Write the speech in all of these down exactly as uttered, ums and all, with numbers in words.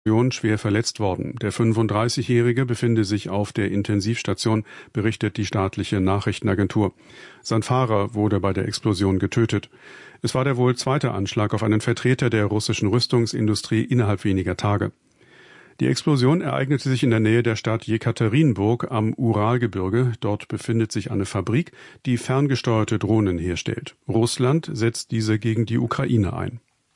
schwer verletzt worden. Der fünfunddreißigjährige befinde sich auf der Intensivstation, berichtet die staatliche Nachrichtenagentur. Sein Fahrer wurde bei der Explosion getötet. Es war der wohl zweite Anschlag auf einen Vertreter der russischen Rüstungsindustrie innerhalb weniger Tage. Die Explosion ereignete sich in der Nähe der Stadt Jekaterinburg am Uralgebirge. Dort befindet sich eine Fabrik, die ferngesteuerte Drohnen herstellt. Russland setzt diese gegen die Ukraine ein.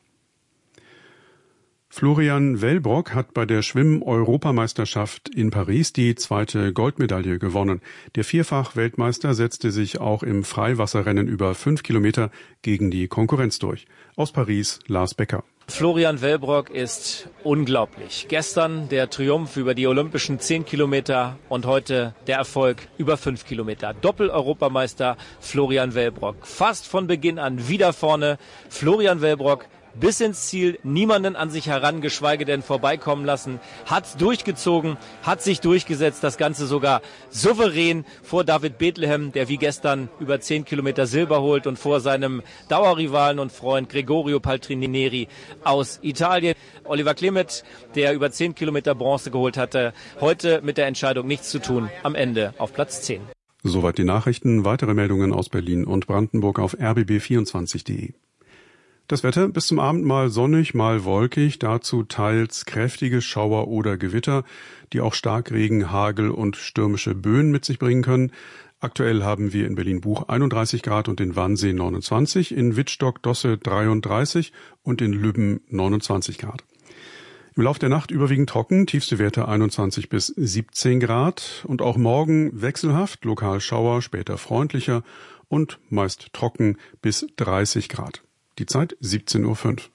Florian Wellbrock hat bei der Schwimm-Europameisterschaft in Paris die zweite Goldmedaille gewonnen. Der Vierfach-Weltmeister setzte sich auch im Freiwasserrennen über fünf Kilometer gegen die Konkurrenz durch. Aus Paris, Lars Becker. Florian Wellbrock ist unglaublich. Gestern der Triumph über die olympischen zehn Kilometer und heute der Erfolg über fünf Kilometer. Doppel-Europameister Florian Wellbrock. Fast von Beginn an wieder vorne. Florian Wellbrock bis ins Ziel, niemanden an sich heran, geschweige denn vorbeikommen lassen, hat's durchgezogen, hat sich durchgesetzt, das Ganze sogar souverän vor David Bethlehem, der wie gestern über zehn Kilometer Silber holt, und vor seinem Dauerrivalen und Freund Gregorio Paltrineri aus Italien. Oliver Klemet, der über zehn Kilometer Bronze geholt hatte, heute mit der Entscheidung nichts zu tun, am Ende auf Platz zehn. Soweit die Nachrichten, weitere Meldungen aus Berlin und Brandenburg auf r b b vierundzwanzig punkt d e. Das Wetter bis zum Abend mal sonnig, mal wolkig, dazu teils kräftige Schauer oder Gewitter, die auch Starkregen, Hagel und stürmische Böen mit sich bringen können. Aktuell haben wir in Berlin-Buch einunddreißig Grad und in Wannsee neunundzwanzig, in Wittstock-Dosse dreiunddreißig und in Lübben neunundzwanzig Grad. Im Laufe der Nacht überwiegend trocken, tiefste Werte einundzwanzig bis siebzehn Grad und auch morgen wechselhaft, lokal Schauer, später freundlicher und meist trocken bis dreißig Grad. Die Zeit siebzehn Uhr fünf.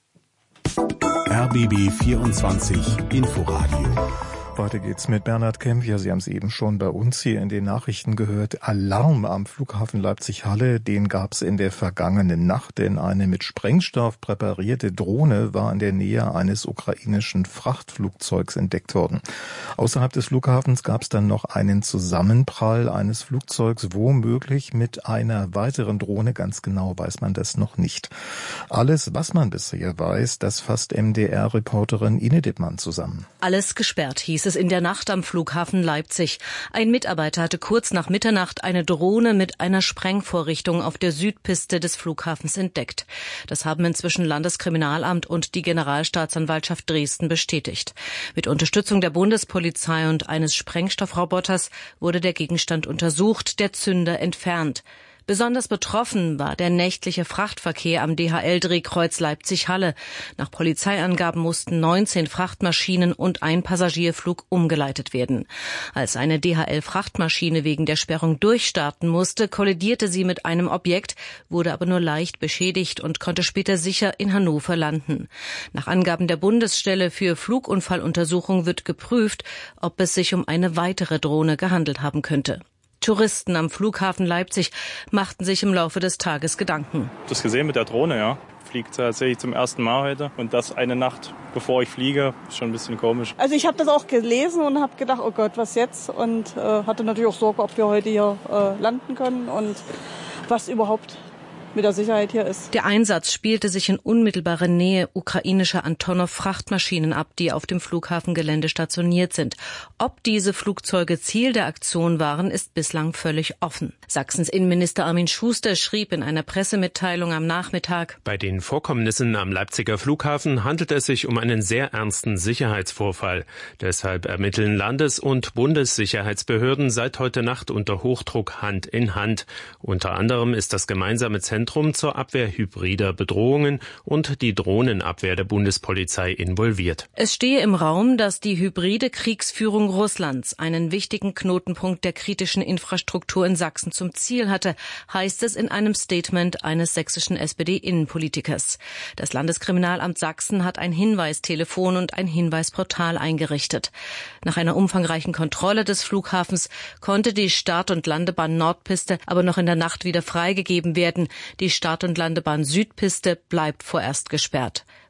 R B B vierundzwanzig Inforadio. Weiter geht's mit Bernhard Kemp. Ja, Sie haben es eben schon bei uns hier in den Nachrichten gehört. Alarm am Flughafen Leipzig-Halle, den gab's in der vergangenen Nacht, denn eine mit Sprengstoff präparierte Drohne war in der Nähe eines ukrainischen Frachtflugzeugs entdeckt worden. Außerhalb des Flughafens gab's dann noch einen Zusammenprall eines Flugzeugs, womöglich mit einer weiteren Drohne. Ganz genau weiß man das noch nicht. Alles, was man bisher weiß, das fasst M D R-Reporterin Ine Dittmann zusammen. Alles gesperrt, hieß es in der Nacht am Flughafen Leipzig. Ein Mitarbeiter hatte kurz nach Mitternacht eine Drohne mit einer Sprengvorrichtung auf der Südpiste des Flughafens entdeckt. Das haben inzwischen Landeskriminalamt und die Generalstaatsanwaltschaft Dresden bestätigt. Mit Unterstützung der Bundespolizei und eines Sprengstoffroboters wurde der Gegenstand untersucht, der Zünder entfernt. Besonders betroffen war der nächtliche Frachtverkehr am D H L-Drehkreuz Leipzig-Halle. Nach Polizeiangaben mussten neunzehn Frachtmaschinen und ein Passagierflug umgeleitet werden. Als eine D H L-Frachtmaschine wegen der Sperrung durchstarten musste, kollidierte sie mit einem Objekt, wurde aber nur leicht beschädigt und konnte später sicher in Hannover landen. Nach Angaben der Bundesstelle für Flugunfalluntersuchung wird geprüft, ob es sich um eine weitere Drohne gehandelt haben könnte. Touristen am Flughafen Leipzig machten sich im Laufe des Tages Gedanken. Das gesehen mit der Drohne, ja. Fliegt tatsächlich zum ersten Mal heute. Und das eine Nacht, bevor ich fliege, ist schon ein bisschen komisch. Also ich habe das auch gelesen und habe gedacht, oh Gott, was jetzt? Und äh, hatte natürlich auch Sorge, ob wir heute hier äh, landen können und was überhaupt mit der Sicherheit hier ist. Der Einsatz spielte sich in unmittelbarer Nähe ukrainischer Antonov-Frachtmaschinen ab, die auf dem Flughafengelände stationiert sind. Ob diese Flugzeuge Ziel der Aktion waren, ist bislang völlig offen. Sachsens Innenminister Armin Schuster schrieb in einer Pressemitteilung am Nachmittag: Bei den Vorkommnissen am Leipziger Flughafen handelt es sich um einen sehr ernsten Sicherheitsvorfall. Deshalb ermitteln Landes- und Bundessicherheitsbehörden seit heute Nacht unter Hochdruck Hand in Hand. Unter anderem ist das gemeinsame Zentrum zur Abwehr hybrider Bedrohungen und die Drohnenabwehr der Bundespolizei involviert. Es stehe im Raum, dass die hybride Kriegsführung Russlands einen wichtigen Knotenpunkt der kritischen Infrastruktur in Sachsen zum Ziel hatte, heißt es in einem Statement eines sächsischen S P D-Innenpolitikers. Das Landeskriminalamt Sachsen hat ein Hinweistelefon und ein Hinweisportal eingerichtet. Nach einer umfangreichen Kontrolle des Flughafens konnte die Start- und Landebahn Nordpiste aber noch in der Nacht wieder freigegeben werden. Die Start- und Landebahn Südpiste bleibt vorerst gesperrt.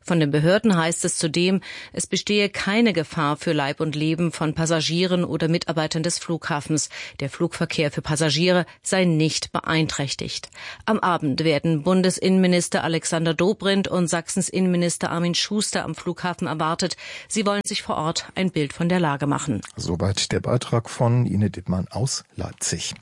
Von den Behörden heißt es zudem, es bestehe keine Gefahr für Leib und Leben von Passagieren oder Mitarbeitern des Flughafens. Der Flugverkehr für Passagiere sei nicht beeinträchtigt. Am Abend werden Bundesinnenminister Alexander Dobrindt und Sachsens Innenminister Armin Schuster am Flughafen erwartet. Sie wollen sich vor Ort ein Bild von der Lage machen. Soweit der Beitrag von Ine Dittmann aus Leipzig.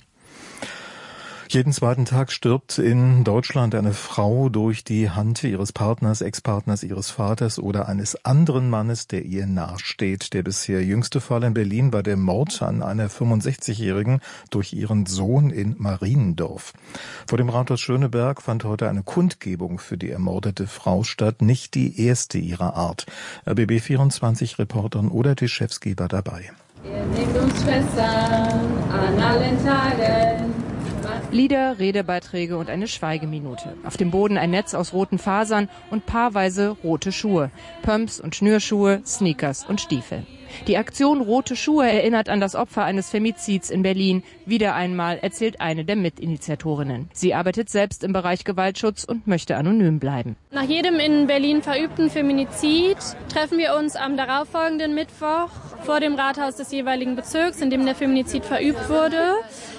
Jeden zweiten Tag stirbt in Deutschland eine Frau durch die Hand ihres Partners, Ex-Partners, ihres Vaters oder eines anderen Mannes, der ihr nahesteht. Der bisher jüngste Fall in Berlin war der Mord an einer fünfundsechzigjährigen durch ihren Sohn in Mariendorf. Vor dem Rathaus Schöneberg fand heute eine Kundgebung für die ermordete Frau statt, nicht die erste ihrer Art. R B B vierundzwanzig-Reporterin Oda Tischewski war dabei. Wir sind uns Schwestern an allen Tagen. Lieder, Redebeiträge und eine Schweigeminute. Auf dem Boden ein Netz aus roten Fasern und paarweise rote Schuhe. Pumps und Schnürschuhe, Sneakers und Stiefel. Die Aktion Rote Schuhe erinnert an das Opfer eines Femizids in Berlin. Wieder einmal erzählt eine der Mitinitiatorinnen. Sie arbeitet selbst im Bereich Gewaltschutz und möchte anonym bleiben. Nach jedem in Berlin verübten Feminizid treffen wir uns am darauffolgenden Mittwoch vor dem Rathaus des jeweiligen Bezirks, in dem der Feminizid verübt wurde,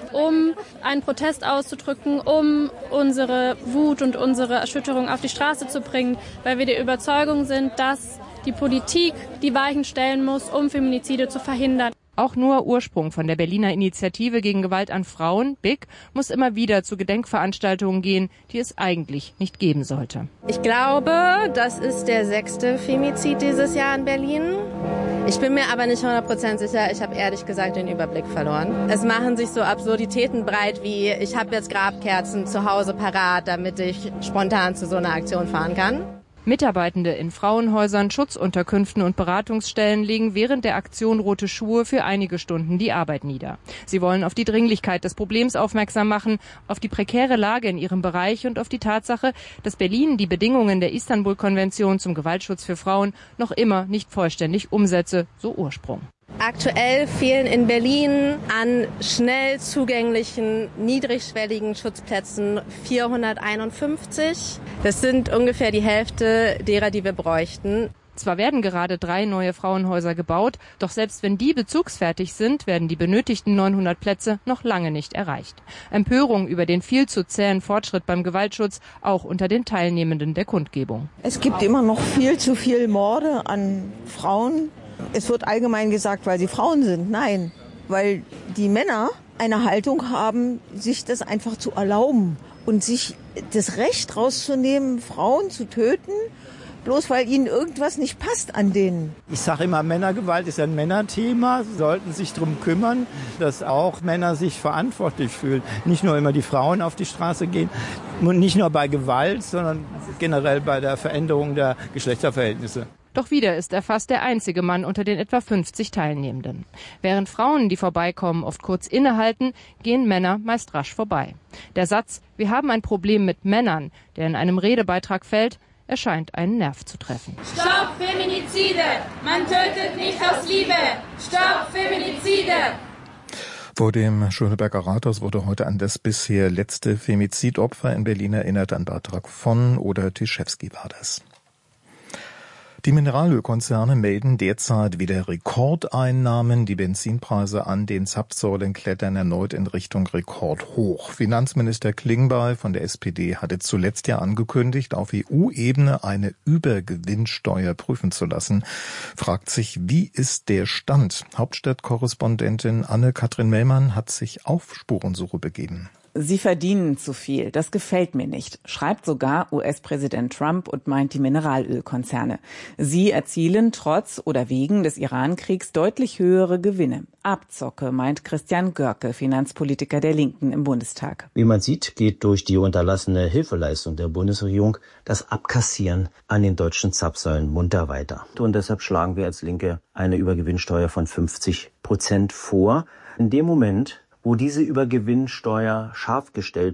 um einen Protest auszudrücken, um unsere Wut und unsere Erschütterung auf die Straße zu bringen, weil wir der Überzeugung sind, dass die Politik die Weichen stellen muss, um Feminizide zu verhindern. Auch Noah Ursprung von der Berliner Initiative gegen Gewalt an Frauen, B I G, muss immer wieder zu Gedenkveranstaltungen gehen, die es eigentlich nicht geben sollte. Ich glaube, das ist der sechste Femizid dieses Jahr in Berlin. Ich bin mir aber nicht hundert Prozent sicher. Ich habe ehrlich gesagt den Überblick verloren. Es machen sich so Absurditäten breit wie, ich habe jetzt Grabkerzen zu Hause parat, damit ich spontan zu so einer Aktion fahren kann. Mitarbeitende in Frauenhäusern, Schutzunterkünften und Beratungsstellen legen während der Aktion Rote Schuhe für einige Stunden die Arbeit nieder. Sie wollen auf die Dringlichkeit des Problems aufmerksam machen, auf die prekäre Lage in ihrem Bereich und auf die Tatsache, dass Berlin die Bedingungen der Istanbul-Konvention zum Gewaltschutz für Frauen noch immer nicht vollständig umsetze, so Ursprung. Aktuell fehlen in Berlin an schnell zugänglichen, niedrigschwelligen Schutzplätzen vierhunderteinundfünfzig. Das sind ungefähr die Hälfte derer, die wir bräuchten. Zwar werden gerade drei neue Frauenhäuser gebaut, doch selbst wenn die bezugsfertig sind, werden die benötigten neunhundert Plätze noch lange nicht erreicht. Empörung über den viel zu zähen Fortschritt beim Gewaltschutz auch unter den Teilnehmenden der Kundgebung. Es gibt immer noch viel zu viel Morde an Frauen. Es wird allgemein gesagt, weil sie Frauen sind. Nein, weil die Männer eine Haltung haben, sich das einfach zu erlauben und sich das Recht rauszunehmen, Frauen zu töten, bloß weil ihnen irgendwas nicht passt an denen. Ich sage immer, Männergewalt ist ein Männerthema. Sie sollten sich darum kümmern, dass auch Männer sich verantwortlich fühlen. Nicht nur immer die Frauen auf die Straße gehen, und nicht nur bei Gewalt, sondern generell bei der Veränderung der Geschlechterverhältnisse. Doch wieder ist er fast der einzige Mann unter den etwa fünfzig Teilnehmenden. Während Frauen, die vorbeikommen, oft kurz innehalten, gehen Männer meist rasch vorbei. Der Satz, wir haben ein Problem mit Männern, der in einem Redebeitrag fällt, erscheint einen Nerv zu treffen. Stopp Feminizide! Man tötet nicht aus Liebe! Stopp Feminizide! Vor dem Schöneberger Rathaus wurde heute an das bisher letzte Femizidopfer in Berlin erinnert. Ein Beitrag von Oda Tischewski war das. Die Mineralölkonzerne melden derzeit wieder Rekordeinnahmen. Die Benzinpreise an den Zapfsäulen klettern erneut in Richtung Rekordhoch. Finanzminister Klingbeil von der S P D hatte zuletzt ja angekündigt, auf E U-Ebene eine Übergewinnsteuer prüfen zu lassen. Fragt sich, wie ist der Stand? Hauptstadtkorrespondentin Anne-Kathrin Mellmann hat sich auf Spurensuche begeben. Sie verdienen zu viel, das gefällt mir nicht, schreibt sogar U S-Präsident Trump und meint die Mineralölkonzerne. Sie erzielen trotz oder wegen des Iran-Kriegs deutlich höhere Gewinne. Abzocke, meint Christian Görke, Finanzpolitiker der Linken im Bundestag. Wie man sieht, geht durch die unterlassene Hilfeleistung der Bundesregierung das Abkassieren an den deutschen Zapfsäulen munter weiter. Und deshalb schlagen wir als Linke eine Übergewinnsteuer von fünfzig Prozent vor. In dem Moment, wo diese Übergewinnsteuer scharf gestellt wird,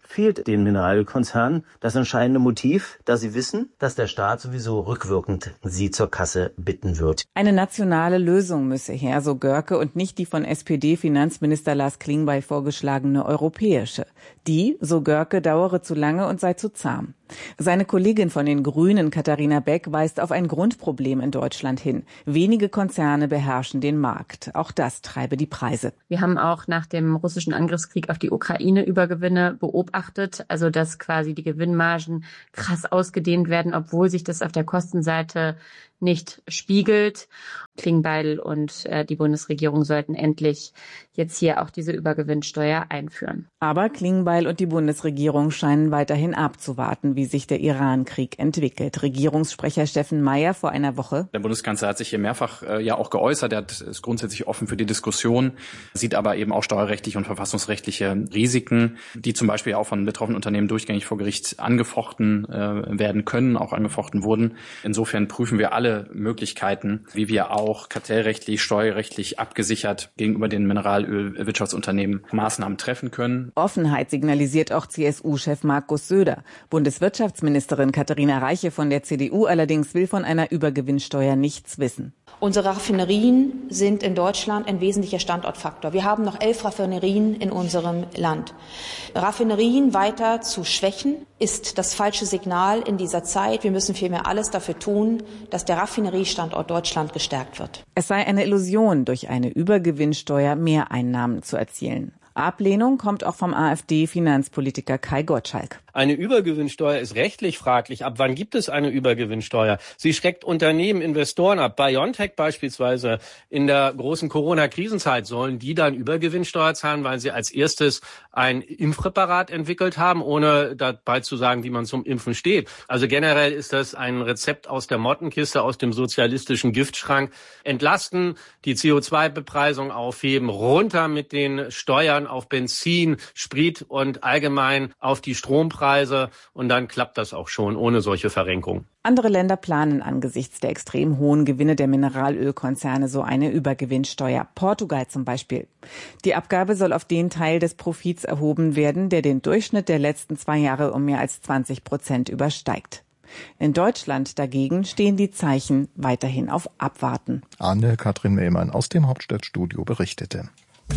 fehlt den Mineralölkonzernen das entscheidende Motiv, da sie wissen, dass der Staat sowieso rückwirkend sie zur Kasse bitten wird. Eine nationale Lösung müsse her, so Görke, und nicht die von S P D-Finanzminister Lars Klingbeil vorgeschlagene europäische. Die, so Görke, dauere zu lange und sei zu zahm. Seine Kollegin von den Grünen, Katharina Beck, weist auf ein Grundproblem in Deutschland hin. Wenige Konzerne beherrschen den Markt. Auch das treibe die Preise. Wir haben auch nach dem russischen Angriffskrieg auf die Ukraine Übergewinne beobachtet, also dass quasi die Gewinnmargen krass ausgedehnt werden, obwohl sich das auf der Kostenseite nicht spiegelt. Klingbeil und äh, die Bundesregierung sollten endlich jetzt hier auch diese Übergewinnsteuer einführen. Aber Klingbeil und die Bundesregierung scheinen weiterhin abzuwarten, wie sich der Iran-Krieg entwickelt. Regierungssprecher Steffen Mayer vor einer Woche. Der Bundeskanzler hat sich hier mehrfach äh, ja auch geäußert. Er hat, ist grundsätzlich offen für die Diskussion, sieht aber eben auch steuerrechtliche und verfassungsrechtliche Risiken, die zum Beispiel auch von betroffenen Unternehmen durchgängig vor Gericht angefochten äh, werden können, auch angefochten wurden. Insofern prüfen wir alle Möglichkeiten, wie wir auch kartellrechtlich, steuerrechtlich abgesichert gegenüber den Mineralölwirtschaftsunternehmen Maßnahmen treffen können. Offenheit signalisiert auch C S U-Chef Markus Söder. Bundeswirtschaftsministerin Katharina Reiche von der C D U allerdings will von einer Übergewinnsteuer nichts wissen. Unsere Raffinerien sind in Deutschland ein wesentlicher Standortfaktor. Wir haben noch elf Raffinerien in unserem Land. Raffinerien weiter zu schwächen, ist das falsche Signal in dieser Zeit. Wir müssen vielmehr alles dafür tun, dass der Raffineriestandort Deutschland gestärkt wird. Es sei eine Illusion, durch eine Übergewinnsteuer Mehreinnahmen zu erzielen. Ablehnung kommt auch vom AfD-Finanzpolitiker Kai Gottschalk. Eine Übergewinnsteuer ist rechtlich fraglich. Ab wann gibt es eine Übergewinnsteuer? Sie schreckt Unternehmen, Investoren ab. BioNTech beispielsweise in der großen Corona-Krisenzeit sollen die dann Übergewinnsteuer zahlen, weil sie als erstes ein Impfpräparat entwickelt haben, ohne dabei zu sagen, wie man zum Impfen steht. Also generell ist das ein Rezept aus der Mottenkiste, aus dem sozialistischen Giftschrank. Entlasten, die C O zwei Bepreisung aufheben, runter mit den Steuern auf Benzin, Sprit und allgemein auf die Strompreise. Und dann klappt das auch schon ohne solche Verrenkung. Andere Länder planen angesichts der extrem hohen Gewinne der Mineralölkonzerne so eine Übergewinnsteuer. Portugal zum Beispiel. Die Abgabe soll auf den Teil des Profits erhoben werden, der den Durchschnitt der letzten zwei Jahre um mehr als zwanzig Prozent übersteigt. In Deutschland dagegen stehen die Zeichen weiterhin auf Abwarten. Anne-Kathrin Mehlmann aus dem Hauptstadtstudio berichtete.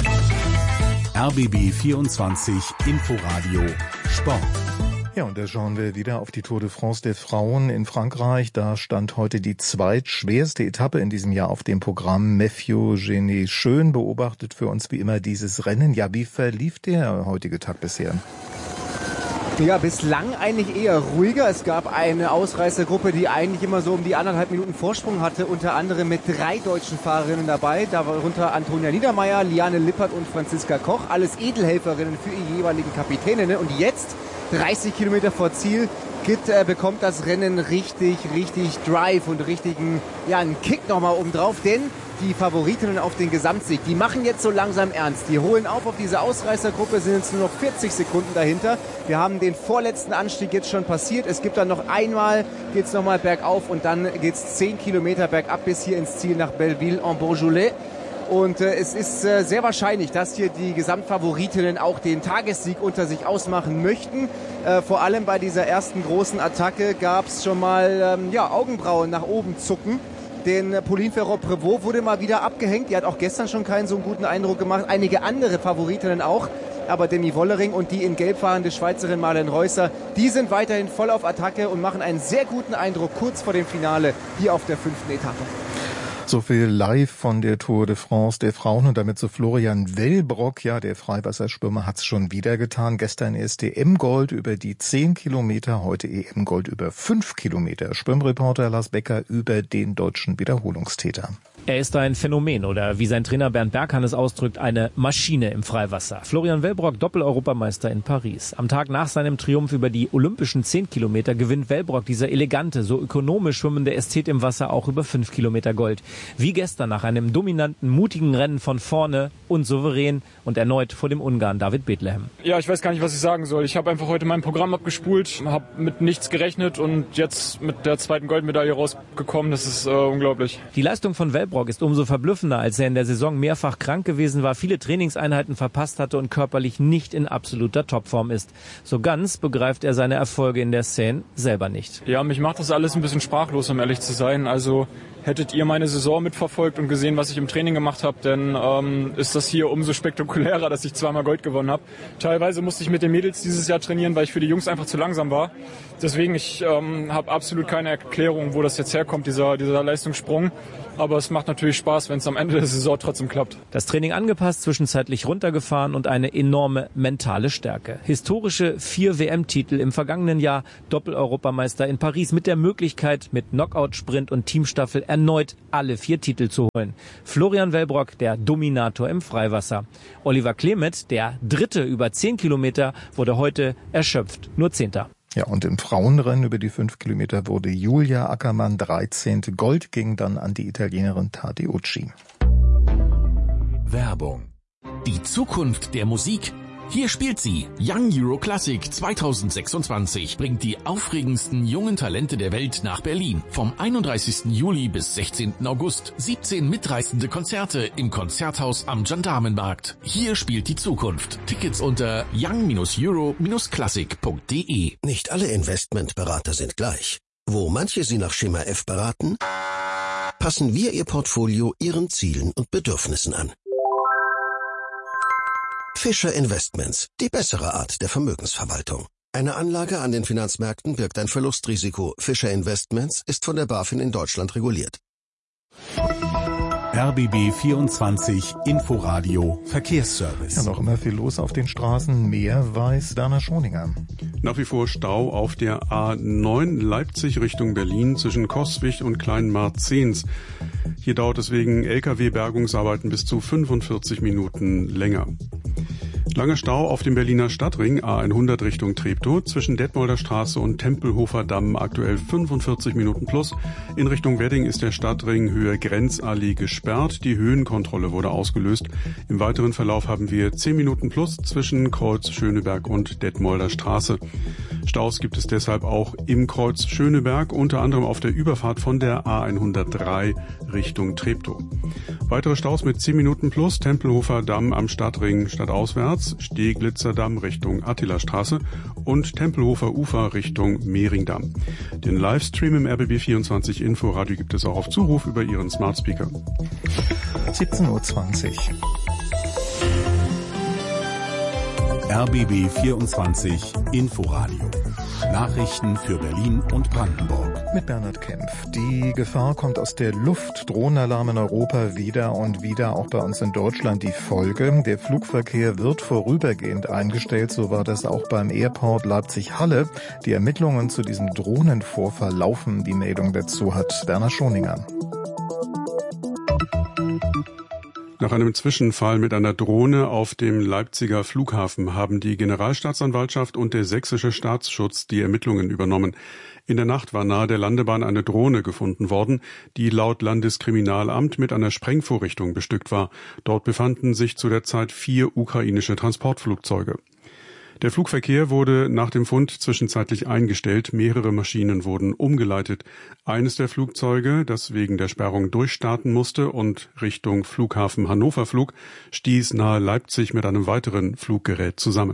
R B B vierundzwanzig Inforadio Sport. Ja, und da schauen wir wieder auf die Tour de France der Frauen in Frankreich. Da stand heute die zweitschwerste Etappe in diesem Jahr auf dem Programm. Mathieu Genet Schön beobachtet für uns wie immer dieses Rennen. Ja, wie verlief der heutige Tag bisher? Ja, bislang eigentlich eher ruhiger. Es gab eine Ausreißergruppe, die eigentlich immer so um die anderthalb Minuten Vorsprung hatte, unter anderem mit drei deutschen Fahrerinnen dabei, darunter Antonia Niedermeyer, Liane Lippert und Franziska Koch, alles Edelhelferinnen für ihre jeweiligen Kapitäninnen. Und jetzt, dreißig Kilometer vor Ziel, Gitt, äh, bekommt das Rennen richtig, richtig Drive und richtigen, ja, einen Kick nochmal oben drauf, denn die Favoritinnen auf den Gesamtsieg, die machen jetzt so langsam ernst. Die holen auf auf diese Ausreißergruppe, sind jetzt nur noch vierzig Sekunden dahinter. Wir haben den vorletzten Anstieg jetzt schon passiert. Es gibt dann noch einmal, geht's nochmal bergauf und dann geht's zehn Kilometer bergab bis hier ins Ziel nach Belleville-en-Beaujolais. Und äh, es ist äh, sehr wahrscheinlich, dass hier die Gesamtfavoritinnen auch den Tagessieg unter sich ausmachen möchten. Äh, vor allem bei dieser ersten großen Attacke gab es schon mal ähm, ja, Augenbrauen nach oben zucken. Den Pauline Ferrand-Prévot wurde mal wieder abgehängt. Die hat auch gestern schon keinen so guten Eindruck gemacht. Einige andere Favoritinnen auch. Aber Demi Wollering und die in Gelb fahrende Schweizerin Marlene Reusser, die sind weiterhin voll auf Attacke und machen einen sehr guten Eindruck kurz vor dem Finale hier auf der fünften Etappe. So viel live von der Tour de France der Frauen und damit zu Florian Wellbrock. Ja, der Freiwasserschwimmer hat's schon wieder getan. Gestern erst E M-Gold über die zehn Kilometer, heute E M-Gold über fünf Kilometer. Schwimmreporter Lars Becker über den deutschen Wiederholungstäter. Er ist ein Phänomen oder wie sein Trainer Bernd Berghahn es ausdrückt, eine Maschine im Freiwasser. Florian Wellbrock, Doppel-Europameister in Paris. Am Tag nach seinem Triumph über die olympischen zehn Kilometer gewinnt Wellbrock, dieser elegante, so ökonomisch schwimmende Ästhet im Wasser, auch über fünf Kilometer Gold. Wie gestern nach einem dominanten, mutigen Rennen von vorne und souverän und erneut vor dem Ungarn David Bethlehem. Ja, ich weiß gar nicht, was ich sagen soll. Ich habe einfach heute mein Programm abgespult, habe mit nichts gerechnet und jetzt mit der zweiten Goldmedaille rausgekommen. Das ist äh, unglaublich. Die Leistung von Wellbrock Velbrok ist umso verblüffender, als er in der Saison mehrfach krank gewesen war, viele Trainingseinheiten verpasst hatte und körperlich nicht in absoluter Topform ist. So ganz begreift er seine Erfolge in der Seine selber nicht. Ja, mich macht das alles ein bisschen sprachlos, um ehrlich zu sein. Also hättet ihr meine Saison mitverfolgt und gesehen, was ich im Training gemacht habe, dann ähm, ist das hier umso spektakulärer, dass ich zweimal Gold gewonnen habe. Teilweise musste ich mit den Mädels dieses Jahr trainieren, weil ich für die Jungs einfach zu langsam war. Deswegen, ich ähm, habe absolut keine Erklärung, wo das jetzt herkommt, dieser, dieser Leistungssprung. Aber es macht natürlich Spaß, wenn es am Ende der Saison trotzdem klappt. Das Training angepasst, zwischenzeitlich runtergefahren und eine enorme mentale Stärke. Historische vier W M-Titel im vergangenen Jahr, Doppel-Europameister in Paris mit der Möglichkeit, mit Knockout-Sprint und Teamstaffel erneut alle vier Titel zu holen. Florian Velbrok, der Dominator im Freiwasser. Oliver Klemet, der Dritte über zehn Kilometer, wurde heute erschöpft, nur Zehnter. Ja, und im Frauenrennen über die fünf Kilometer wurde Julia Ackermann dreizehnte Gold ging dann an die Italienerin Tadeucci. Werbung. Die Zukunft der Musik. Hier spielt sie. Young Euro Classic zweitausendsechsundzwanzig bringt die aufregendsten jungen Talente der Welt nach Berlin. Vom einunddreißigsten Juli bis sechzehnten August. siebzehn mitreißende Konzerte im Konzerthaus am Gendarmenmarkt. Hier spielt die Zukunft. Tickets unter young euro classic punkt de. Nicht alle Investmentberater sind gleich. Wo manche Sie nach Schema F beraten, passen wir Ihr Portfolio Ihren Zielen und Bedürfnissen an. Fischer Investments, die bessere Art der Vermögensverwaltung. Eine Anlage an den Finanzmärkten birgt ein Verlustrisiko. Fischer Investments ist von der BaFin in Deutschland reguliert. R B B vierundzwanzig Inforadio Verkehrsservice. Ja, noch immer viel los auf den Straßen. Mehr weiß Werner Schoninger. Nach wie vor Stau auf der A neun Leipzig Richtung Berlin zwischen Coswig und Kleinmarzens. Hier dauert es wegen L K W-Bergungsarbeiten bis zu fünfundvierzig Minuten länger. Langer Stau auf dem Berliner Stadtring A hundert Richtung Treptow zwischen Detmolder Straße und Tempelhofer Damm, aktuell fünfundvierzig Minuten plus. In Richtung Wedding ist der Stadtring Höhe Grenzallee gesperrt. Die Höhenkontrolle wurde ausgelöst. Im weiteren Verlauf haben wir zehn Minuten plus zwischen Kreuz Schöneberg und Detmolder Straße. Staus gibt es deshalb auch im Kreuz Schöneberg, unter anderem auf der Überfahrt von der A hundertdrei Richtung Treptow. Weitere Staus mit zehn Minuten plus Tempelhofer Damm am Stadtring stadtauswärts, Steglitzer Damm Richtung Attilastraße und Tempelhofer Ufer Richtung Mehringdamm. Den Livestream im R B B vierundzwanzig Inforadio gibt es auch auf Zuruf über Ihren Smart Speaker. siebzehn Uhr zwanzig. R B B vierundzwanzig Inforadio. Nachrichten für Berlin und Brandenburg. Mit Bernhard Kempf. Die Gefahr kommt aus der Luft. Drohnenalarm in Europa wieder und wieder, auch bei uns in Deutschland die Folge. Der Flugverkehr wird vorübergehend eingestellt. So war das auch beim Airport Leipzig-Halle. Die Ermittlungen zu diesem Drohnenvorfall laufen. Die Meldung dazu hat Werner Schoninger. Nach einem Zwischenfall mit einer Drohne auf dem Leipziger Flughafen haben die Generalstaatsanwaltschaft und der sächsische Staatsschutz die Ermittlungen übernommen. In der Nacht war nahe der Landebahn eine Drohne gefunden worden, die laut Landeskriminalamt mit einer Sprengvorrichtung bestückt war. Dort befanden sich zu der Zeit vier ukrainische Transportflugzeuge. Der Flugverkehr wurde nach dem Fund zwischenzeitlich eingestellt. Mehrere Maschinen wurden umgeleitet. Eines der Flugzeuge, das wegen der Sperrung durchstarten musste und Richtung Flughafen Hannover flog, stieß nahe Leipzig mit einem weiteren Fluggerät zusammen.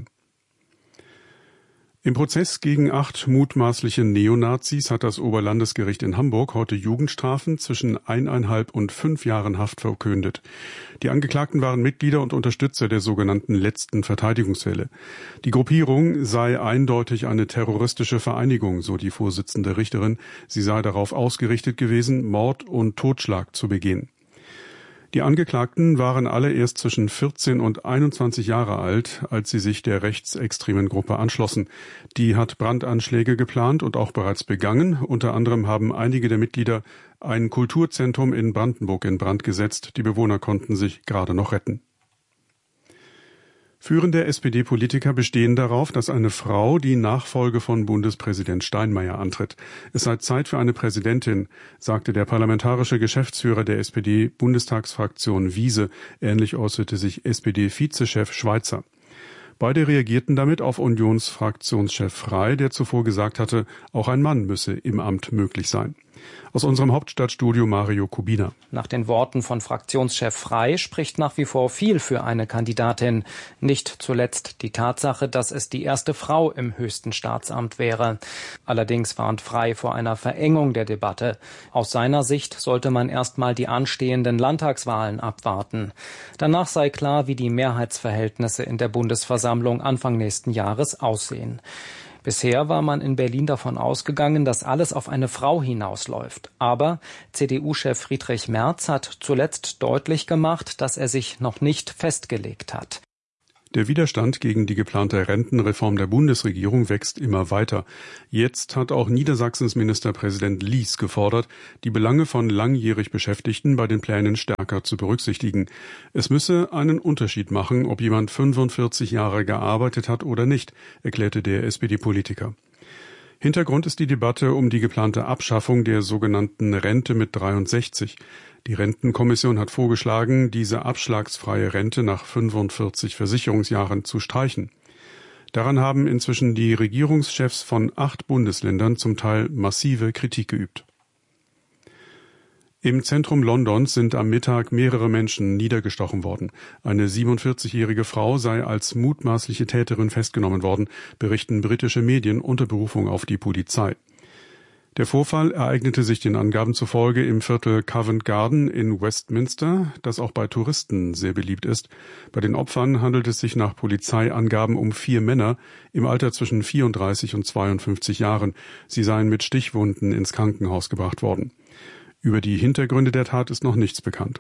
Im Prozess gegen acht mutmaßliche Neonazis hat das Oberlandesgericht in Hamburg heute Jugendstrafen zwischen eineinhalb und fünf Jahren Haft verkündet. Die Angeklagten waren Mitglieder und Unterstützer der sogenannten letzten Verteidigungswelle. Die Gruppierung sei eindeutig eine terroristische Vereinigung, so die Vorsitzende Richterin. Sie sei darauf ausgerichtet gewesen, Mord und Totschlag zu begehen. Die Angeklagten waren alle erst zwischen vierzehn und einundzwanzig Jahre alt, als sie sich der rechtsextremen Gruppe anschlossen. Die hat Brandanschläge geplant und auch bereits begangen. Unter anderem haben einige der Mitglieder ein Kulturzentrum in Brandenburg in Brand gesetzt. Die Bewohner konnten sich gerade noch retten. Führende S P D-Politiker bestehen darauf, dass eine Frau die Nachfolge von Bundespräsident Steinmeier antritt. Es sei Zeit für eine Präsidentin, sagte der parlamentarische Geschäftsführer der S P D-Bundestagsfraktion Wiese. Ähnlich äußerte sich S P D-Vizechef Schweizer. Beide reagierten damit auf Unionsfraktionschef Frey, der zuvor gesagt hatte, auch ein Mann müsse im Amt möglich sein. Aus unserem Hauptstadtstudio Mario Kubina. Nach den Worten von Fraktionschef Frey spricht nach wie vor viel für eine Kandidatin. Nicht zuletzt die Tatsache, dass es die erste Frau im höchsten Staatsamt wäre. Allerdings warnt Frey vor einer Verengung der Debatte. Aus seiner Sicht sollte man erstmal die anstehenden Landtagswahlen abwarten. Danach sei klar, wie die Mehrheitsverhältnisse in der Bundesversammlung Anfang nächsten Jahres aussehen. Bisher war man in Berlin davon ausgegangen, dass alles auf eine Frau hinausläuft. Aber C D U-Chef Friedrich Merz hat zuletzt deutlich gemacht, dass er sich noch nicht festgelegt hat. Der Widerstand gegen die geplante Rentenreform der Bundesregierung wächst immer weiter. Jetzt hat auch Niedersachsens Ministerpräsident Lies gefordert, die Belange von langjährig Beschäftigten bei den Plänen stärker zu berücksichtigen. Es müsse einen Unterschied machen, ob jemand fünfundvierzig Jahre gearbeitet hat oder nicht, erklärte der S P D-Politiker. Hintergrund ist die Debatte um die geplante Abschaffung der sogenannten Rente mit dreiundsechzig. Die Rentenkommission hat vorgeschlagen, diese abschlagsfreie Rente nach fünfundvierzig Versicherungsjahren zu streichen. Daran haben inzwischen die Regierungschefs von acht Bundesländern zum Teil massive Kritik geübt. Im Zentrum Londons sind am Mittag mehrere Menschen niedergestochen worden. Eine siebenundvierzigjährige Frau sei als mutmaßliche Täterin festgenommen worden, berichten britische Medien unter Berufung auf die Polizei. Der Vorfall ereignete sich den Angaben zufolge im Viertel Covent Garden in Westminster, das auch bei Touristen sehr beliebt ist. Bei den Opfern handelt es sich nach Polizeiangaben um vier Männer im Alter zwischen vierunddreißig und zweiundfünfzig Jahren. Sie seien mit Stichwunden ins Krankenhaus gebracht worden. Über die Hintergründe der Tat ist noch nichts bekannt.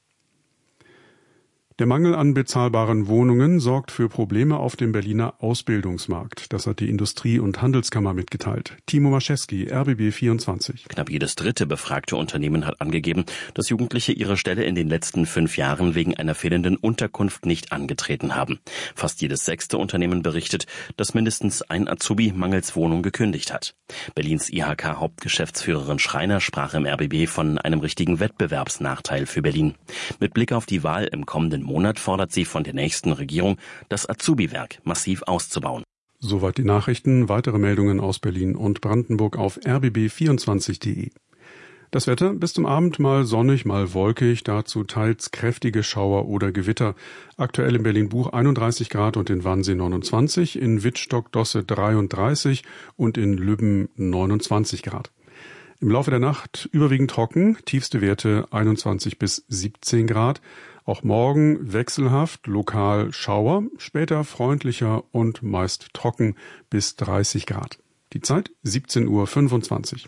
Der Mangel an bezahlbaren Wohnungen sorgt für Probleme auf dem Berliner Ausbildungsmarkt. Das hat die Industrie- und Handelskammer mitgeteilt. Timo Maschewski, R B B vierundzwanzig. Knapp jedes dritte befragte Unternehmen hat angegeben, dass Jugendliche ihre Stelle in den letzten fünf Jahren wegen einer fehlenden Unterkunft nicht angetreten haben. Fast jedes sechste Unternehmen berichtet, dass mindestens ein Azubi mangels Wohnung gekündigt hat. Berlins I H K-Hauptgeschäftsführerin Schreiner sprach im R B B von einem richtigen Wettbewerbsnachteil für Berlin. Mit Blick auf die Wahl im kommenden Monat fordert sie von der nächsten Regierung, das Azubi-Werk massiv auszubauen. Soweit die Nachrichten. Weitere Meldungen aus Berlin und Brandenburg auf r b b vierundzwanzig punkt de. Das Wetter bis zum Abend mal sonnig, mal wolkig, dazu teils kräftige Schauer oder Gewitter. Aktuell in Berlin-Buch einunddreißig Grad und in Wannsee neunundzwanzig, in Wittstock-Dosse dreiunddreißig und in Lübben neunundzwanzig Grad. Im Laufe der Nacht überwiegend trocken, tiefste Werte einundzwanzig bis siebzehn Grad. Auch morgen wechselhaft, lokal Schauer, später freundlicher und meist trocken bis dreißig Grad. Die Zeit siebzehn Uhr fünfundzwanzig.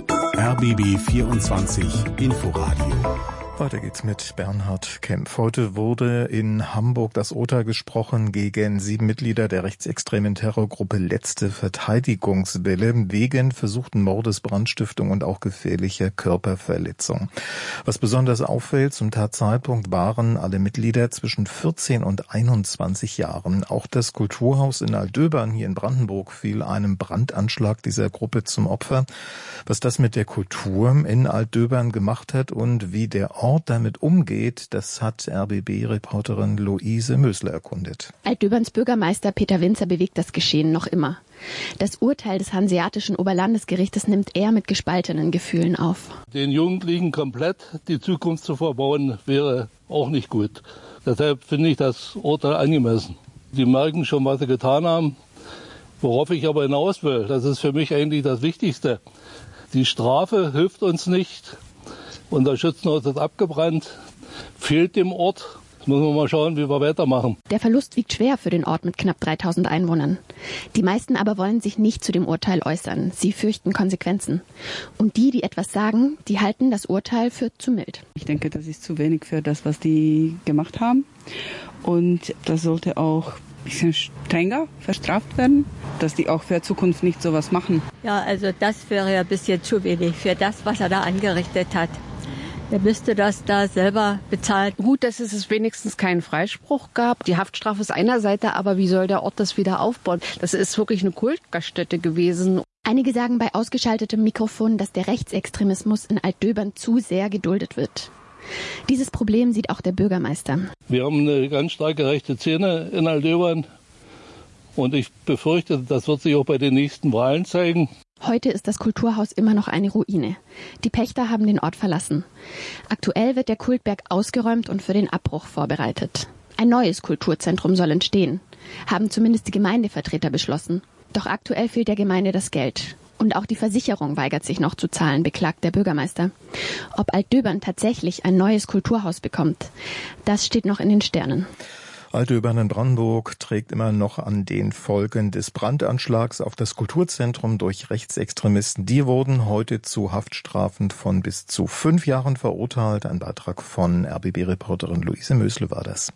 R B B vierundzwanzig Inforadio. Weiter geht's mit Bernhard Kempf. Heute wurde in Hamburg das Urteil gesprochen gegen sieben Mitglieder der rechtsextremen Terrorgruppe Letzte Verteidigungswelle wegen versuchten Mordes, Brandstiftung und auch gefährlicher Körperverletzung. Was besonders auffällt, zum Tatzeitpunkt waren alle Mitglieder zwischen vierzehn und einundzwanzig Jahren. Auch das Kulturhaus in Aldöbern hier in Brandenburg fiel einem Brandanschlag dieser Gruppe zum Opfer. Was das mit der Kultur in Aldöbern gemacht hat und wie der Ort damit umgeht, das hat R B B-Reporterin Luise Mösler erkundet. Aldöberns Bürgermeister Peter Winzer bewegt das Geschehen noch immer. Das Urteil des Hanseatischen Oberlandesgerichtes nimmt er mit gespaltenen Gefühlen auf. Den Jugendlichen komplett die Zukunft zu verbauen, wäre auch nicht gut. Deshalb finde ich das Urteil angemessen. Die merken schon, was sie getan haben. Worauf ich aber hinaus will, das ist für mich eigentlich das Wichtigste. Die Strafe hilft uns nicht. Unser Schützenhaus ist abgebrannt, fehlt dem Ort. Jetzt müssen wir mal schauen, wie wir weitermachen. Der Verlust wiegt schwer für den Ort mit knapp dreitausend Einwohnern. Die meisten aber wollen sich nicht zu dem Urteil äußern. Sie fürchten Konsequenzen. Und die, die etwas sagen, die halten das Urteil für zu mild. Ich denke, das ist zu wenig für das, was die gemacht haben. Und das sollte auch ein bisschen strenger verstraft werden, dass die auch für Zukunft nicht sowas machen. Ja, also das wäre ja ein bisschen zu wenig für das, was er da angerichtet hat. Er müsste das da selber bezahlen. Gut, dass es wenigstens keinen Freispruch gab. Die Haftstrafe ist einer Seite, aber wie soll der Ort das wieder aufbauen? Das ist wirklich eine Kultgaststätte gewesen. Einige sagen bei ausgeschaltetem Mikrofon, dass der Rechtsextremismus in Altdöbern zu sehr geduldet wird. Dieses Problem sieht auch der Bürgermeister. Wir haben eine ganz starke rechte Szene in Altdöbern und ich befürchte, das wird sich auch bei den nächsten Wahlen zeigen. Heute ist das Kulturhaus immer noch eine Ruine. Die Pächter haben den Ort verlassen. Aktuell wird der Kultberg ausgeräumt und für den Abbruch vorbereitet. Ein neues Kulturzentrum soll entstehen, haben zumindest die Gemeindevertreter beschlossen. Doch aktuell fehlt der Gemeinde das Geld. Und auch die Versicherung weigert sich noch zu zahlen, beklagt der Bürgermeister. Ob Altdöbern tatsächlich ein neues Kulturhaus bekommt, das steht noch in den Sternen. Altdöbern in Brandenburg trägt immer noch an den Folgen des Brandanschlags auf das Kulturzentrum durch Rechtsextremisten. Die wurden heute zu Haftstrafen von bis zu fünf Jahren verurteilt. Ein Beitrag von R B B-Reporterin Luise Mösle war das.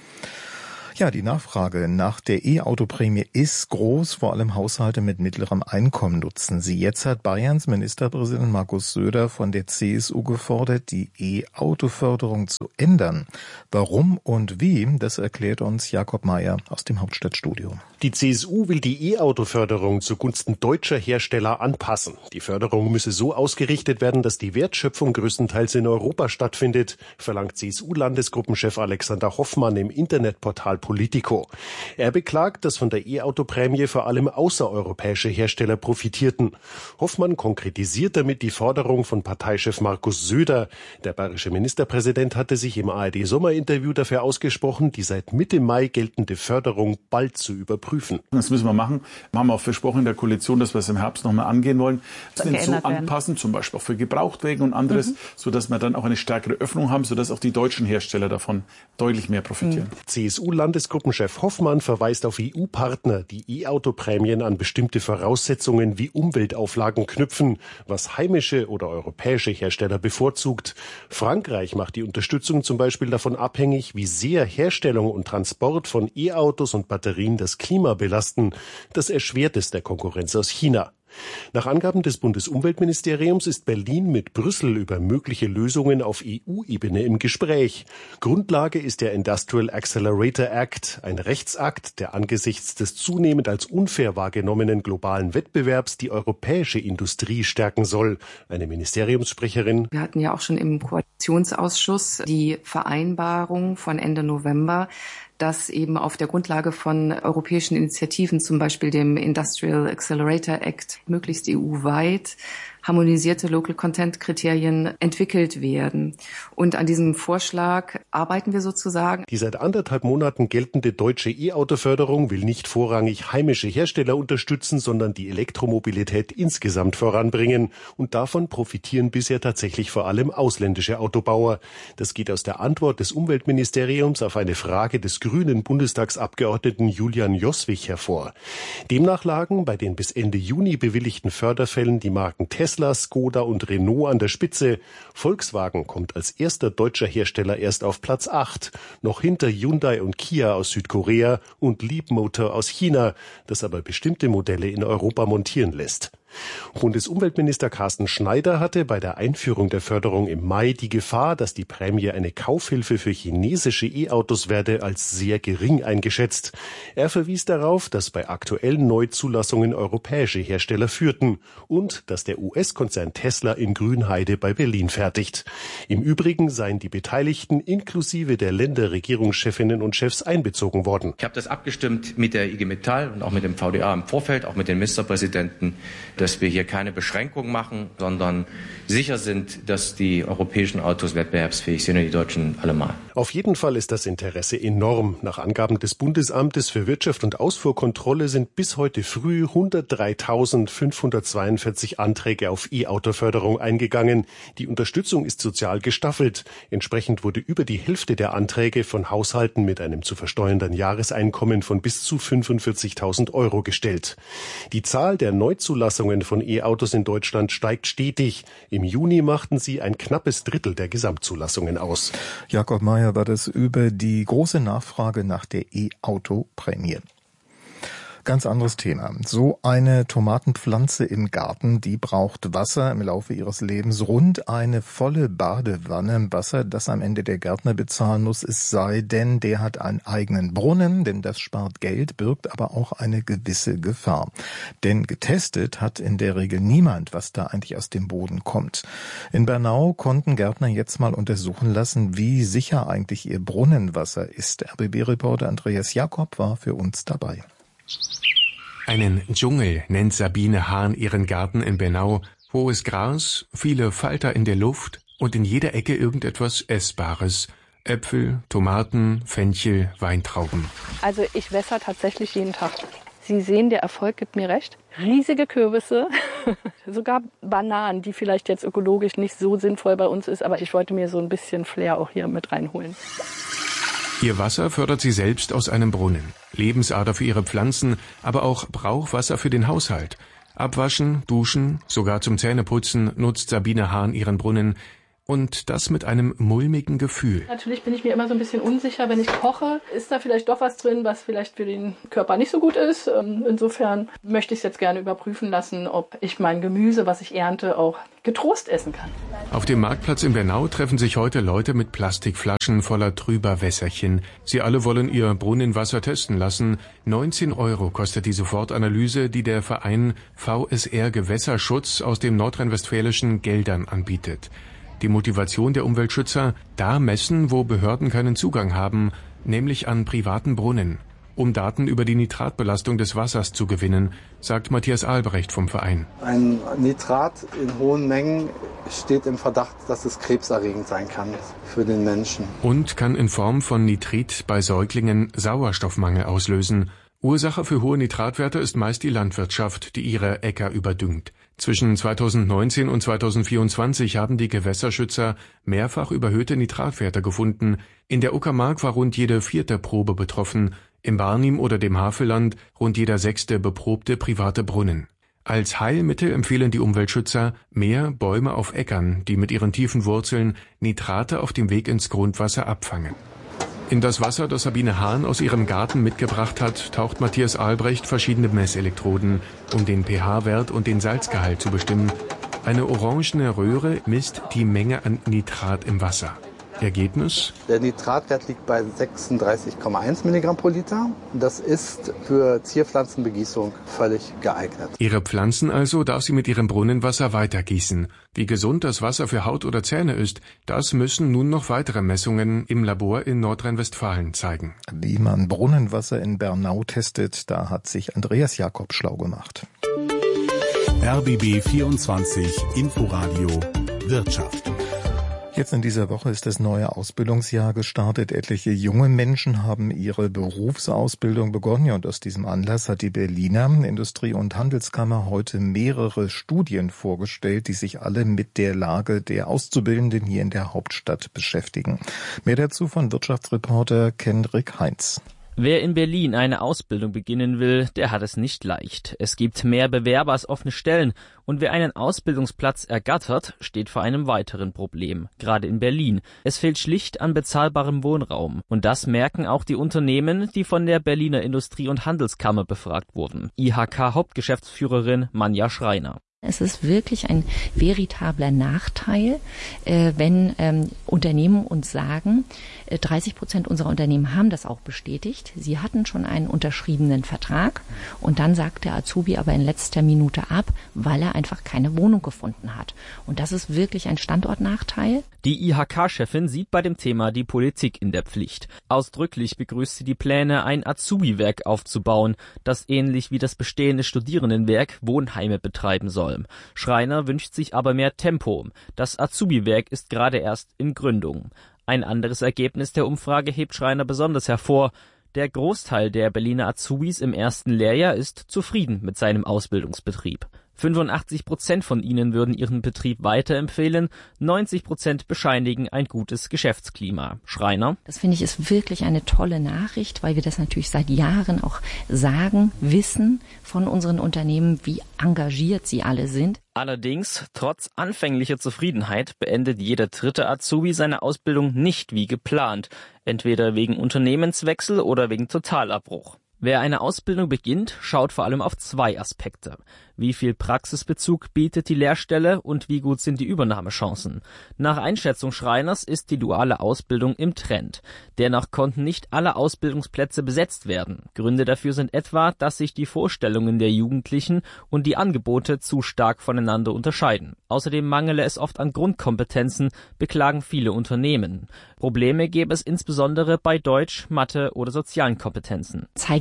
Ja, die Nachfrage nach der E-Auto-Prämie ist groß, vor allem Haushalte mit mittlerem Einkommen nutzen sie. Jetzt hat Bayerns Ministerpräsident Markus Söder von der C S U gefordert, die E-Auto-Förderung zu ändern. Warum und wie, das erklärt uns Jakob Mayer aus dem Hauptstadtstudio. Die C S U will die E-Auto-Förderung zugunsten deutscher Hersteller anpassen. Die Förderung müsse so ausgerichtet werden, dass die Wertschöpfung größtenteils in Europa stattfindet, verlangt C S U-Landesgruppenchef Alexander Hoffmann im Internetportal Politico. Er beklagt, dass von der E-Auto-Prämie vor allem außereuropäische Hersteller profitierten. Hoffmann konkretisiert damit die Forderung von Parteichef Markus Söder. Der bayerische Ministerpräsident hatte sich im A R D-Sommerinterview dafür ausgesprochen, die seit Mitte Mai geltende Förderung bald zu überprüfen. Das müssen wir machen. Wir haben auch versprochen in der Koalition, dass wir es im Herbst nochmal angehen wollen. Das sind so anpassen, zum Beispiel auch für Gebrauchtwagen und anderes, mhm. sodass wir dann auch eine stärkere Öffnung haben, sodass auch die deutschen Hersteller davon deutlich mehr profitieren. Mhm. C S U-Landesgruppenchef Hoffmann verweist auf E U-Partner, die E-Auto-Prämien an bestimmte Voraussetzungen wie Umweltauflagen knüpfen, was heimische oder europäische Hersteller bevorzugt. Frankreich macht die Unterstützung zum Beispiel davon abhängig, wie sehr Herstellung und Transport von E-Autos und Batterien das Klima belasten. Das erschwert es der Konkurrenz aus China. Nach Angaben des Bundesumweltministeriums ist Berlin mit Brüssel über mögliche Lösungen auf E U-Ebene im Gespräch. Grundlage ist der Industrial Accelerator Act, ein Rechtsakt, der angesichts des zunehmend als unfair wahrgenommenen globalen Wettbewerbs die europäische Industrie stärken soll. Eine Ministeriumssprecherin: Wir hatten ja auch schon im Koalitionsausschuss die Vereinbarung von Ende November, dass eben auf der Grundlage von europäischen Initiativen, zum Beispiel dem Industrial Accelerator Act, möglichst E U-weit harmonisierte Local Content Kriterien entwickelt werden. Und an diesem Vorschlag arbeiten wir sozusagen. Die seit anderthalb Monaten geltende deutsche E-Auto-Förderung will nicht vorrangig heimische Hersteller unterstützen, sondern die Elektromobilität insgesamt voranbringen. Und davon profitieren bisher tatsächlich vor allem ausländische Autobauer. Das geht aus der Antwort des Umweltministeriums auf eine Frage des grünen Bundestagsabgeordneten Julian Joswig hervor. Demnach lagen bei den bis Ende Juni bewilligten Förderfällen die Marken Tesla, Skoda und Renault an der Spitze. Volkswagen kommt als erster deutscher Hersteller erst auf Platz acht, noch hinter Hyundai und Kia aus Südkorea und Leapmotor aus China, das aber bestimmte Modelle in Europa montieren lässt. Bundesumweltminister Carsten Schneider hatte bei der Einführung der Förderung im Mai die Gefahr, dass die Prämie eine Kaufhilfe für chinesische E-Autos werde, als sehr gering eingeschätzt. Er verwies darauf, dass bei aktuellen Neuzulassungen europäische Hersteller führten und dass der U S-Konzern Tesla in Grünheide bei Berlin fertigt. Im Übrigen seien die Beteiligten inklusive der Länderregierungschefinnen und Chefs einbezogen worden. Ich habe das abgestimmt mit der I G Metall und auch mit dem V D A im Vorfeld, auch mit den Ministerpräsidenten, dass wir hier keine Beschränkungen machen, sondern sicher sind, dass die europäischen Autos wettbewerbsfähig sind und die deutschen allemal. Auf jeden Fall ist das Interesse enorm. Nach Angaben des Bundesamtes für Wirtschaft und Ausfuhrkontrolle sind bis heute früh hundertdreitausendfünfhundertzweiundvierzig Anträge auf E-Auto-Förderung eingegangen. Die Unterstützung ist sozial gestaffelt. Entsprechend wurde über die Hälfte der Anträge von Haushalten mit einem zu versteuernden Jahreseinkommen von bis zu fünfundvierzigtausend Euro gestellt. Die Zahl der Neuzulassungen von E-Autos in Deutschland steigt stetig. Im Juni machten sie ein knappes Drittel der Gesamtzulassungen aus. Jakob Mayer war das über die große Nachfrage nach der E-Auto-Prämie. Ganz anderes Thema. So eine Tomatenpflanze im Garten, die braucht Wasser im Laufe ihres Lebens. Rund eine volle Badewanne Wasser, das am Ende der Gärtner bezahlen muss, es sei denn, der hat einen eigenen Brunnen, denn das spart Geld, birgt aber auch eine gewisse Gefahr. Denn getestet hat in der Regel niemand, was da eigentlich aus dem Boden kommt. In Bernau konnten Gärtner jetzt mal untersuchen lassen, wie sicher eigentlich ihr Brunnenwasser ist. R B B-Reporter Andreas Jakob war für uns dabei. Einen Dschungel nennt Sabine Hahn ihren Garten in Bernau. Hohes Gras, viele Falter in der Luft und in jeder Ecke irgendetwas Essbares. Äpfel, Tomaten, Fenchel, Weintrauben. Also ich wässer tatsächlich jeden Tag. Sie sehen, der Erfolg gibt mir recht. Riesige Kürbisse, sogar Bananen, die vielleicht jetzt ökologisch nicht so sinnvoll bei uns ist, aber ich wollte mir so ein bisschen Flair auch hier mit reinholen. Ihr Wasser fördert sie selbst aus einem Brunnen. Lebensader für ihre Pflanzen, aber auch Brauchwasser für den Haushalt. Abwaschen, duschen, sogar zum Zähneputzen nutzt Sabine Hahn ihren Brunnen. Und das mit einem mulmigen Gefühl. Natürlich bin ich mir immer so ein bisschen unsicher, wenn ich koche, ist da vielleicht doch was drin, was vielleicht für den Körper nicht so gut ist. Insofern möchte ich es jetzt gerne überprüfen lassen, ob ich mein Gemüse, was ich ernte, auch getrost essen kann. Auf dem Marktplatz in Bernau treffen sich heute Leute mit Plastikflaschen voller trüber Wässerchen. Sie alle wollen ihr Brunnenwasser testen lassen. neunzehn Euro kostet die Sofortanalyse, die der Verein V S R Gewässerschutz aus dem nordrhein-westfälischen Geldern anbietet. Die Motivation der Umweltschützer, da messen, wo Behörden keinen Zugang haben, nämlich an privaten Brunnen, um Daten über die Nitratbelastung des Wassers zu gewinnen, sagt Matthias Albrecht vom Verein. Ein Nitrat in hohen Mengen steht im Verdacht, dass es krebserregend sein kann für den Menschen. Und kann in Form von Nitrit bei Säuglingen Sauerstoffmangel auslösen. Ursache für hohe Nitratwerte ist meist die Landwirtschaft, die ihre Äcker überdüngt. Zwischen zweitausendneunzehn und zweitausendvierundzwanzig haben die Gewässerschützer mehrfach überhöhte Nitratwerte gefunden. In der Uckermark war rund jede vierte Probe betroffen, im Barnim oder dem Havelland rund jeder sechste beprobte private Brunnen. Als Heilmittel empfehlen die Umweltschützer mehr Bäume auf Äckern, die mit ihren tiefen Wurzeln Nitrate auf dem Weg ins Grundwasser abfangen. In das Wasser, das Sabine Hahn aus ihrem Garten mitgebracht hat, taucht Matthias Albrecht verschiedene Messelektroden, um den pH-Wert und den Salzgehalt zu bestimmen. Eine orangene Röhre misst die Menge an Nitrat im Wasser. Ergebnis? Der Nitratwert liegt bei sechsunddreißig Komma eins Milligramm pro Liter. Das ist für Zierpflanzenbegießung völlig geeignet. Ihre Pflanzen also darf sie mit ihrem Brunnenwasser weitergießen. Wie gesund das Wasser für Haut oder Zähne ist, das müssen nun noch weitere Messungen im Labor in Nordrhein-Westfalen zeigen. Wie man Brunnenwasser in Bernau testet, da hat sich Andreas Jakob schlau gemacht. R B B vierundzwanzig Inforadio Wirtschaft. Jetzt in dieser Woche ist das neue Ausbildungsjahr gestartet. Etliche junge Menschen haben ihre Berufsausbildung begonnen. Ja, und aus diesem Anlass hat die Berliner Industrie- und Handelskammer heute mehrere Studien vorgestellt, die sich alle mit der Lage der Auszubildenden hier in der Hauptstadt beschäftigen. Mehr dazu von Wirtschaftsreporter Kendrick Heinz. Wer in Berlin eine Ausbildung beginnen will, der hat es nicht leicht. Es gibt mehr Bewerber als offene Stellen und wer einen Ausbildungsplatz ergattert, steht vor einem weiteren Problem, gerade in Berlin. Es fehlt schlicht an bezahlbarem Wohnraum und das merken auch die Unternehmen, die von der Berliner Industrie- und Handelskammer befragt wurden. I H K-Hauptgeschäftsführerin Manja Schreiner. Es ist wirklich ein veritabler Nachteil, äh, wenn ähm, Unternehmen uns sagen, äh, dreißig Prozent unserer Unternehmen haben das auch bestätigt. Sie hatten schon einen unterschriebenen Vertrag und dann sagt der Azubi aber in letzter Minute ab, weil er einfach keine Wohnung gefunden hat. Und das ist wirklich ein Standortnachteil. Die I H K-Chefin sieht bei dem Thema die Politik in der Pflicht. Ausdrücklich begrüßt sie die Pläne, ein Azubi-Werk aufzubauen, das ähnlich wie das bestehende Studierendenwerk Wohnheime betreiben soll. Schreiner wünscht sich aber mehr Tempo. Das Azubi-Werk ist gerade erst in Gründung. Ein anderes Ergebnis der Umfrage hebt Schreiner besonders hervor. Der Großteil der Berliner Azubis im ersten Lehrjahr ist zufrieden mit seinem Ausbildungsbetrieb. fünfundachtzig Prozent von ihnen würden ihren Betrieb weiterempfehlen, neunzig Prozent bescheinigen ein gutes Geschäftsklima. Schreiner: Das finde ich ist wirklich eine tolle Nachricht, weil wir das natürlich seit Jahren auch sagen, wissen von unseren Unternehmen, wie engagiert sie alle sind. Allerdings, trotz anfänglicher Zufriedenheit beendet jeder dritte Azubi seine Ausbildung nicht wie geplant, entweder wegen Unternehmenswechsel oder wegen Totalabbruch. Wer eine Ausbildung beginnt, schaut vor allem auf zwei Aspekte. Wie viel Praxisbezug bietet die Lehrstelle und wie gut sind die Übernahmechancen? Nach Einschätzung Schreiners ist die duale Ausbildung im Trend. Dennoch konnten nicht alle Ausbildungsplätze besetzt werden. Gründe dafür sind etwa, dass sich die Vorstellungen der Jugendlichen und die Angebote zu stark voneinander unterscheiden. Außerdem mangele es oft an Grundkompetenzen, beklagen viele Unternehmen. Probleme gäbe es insbesondere bei Deutsch, Mathe oder sozialen Kompetenzen. Zeigen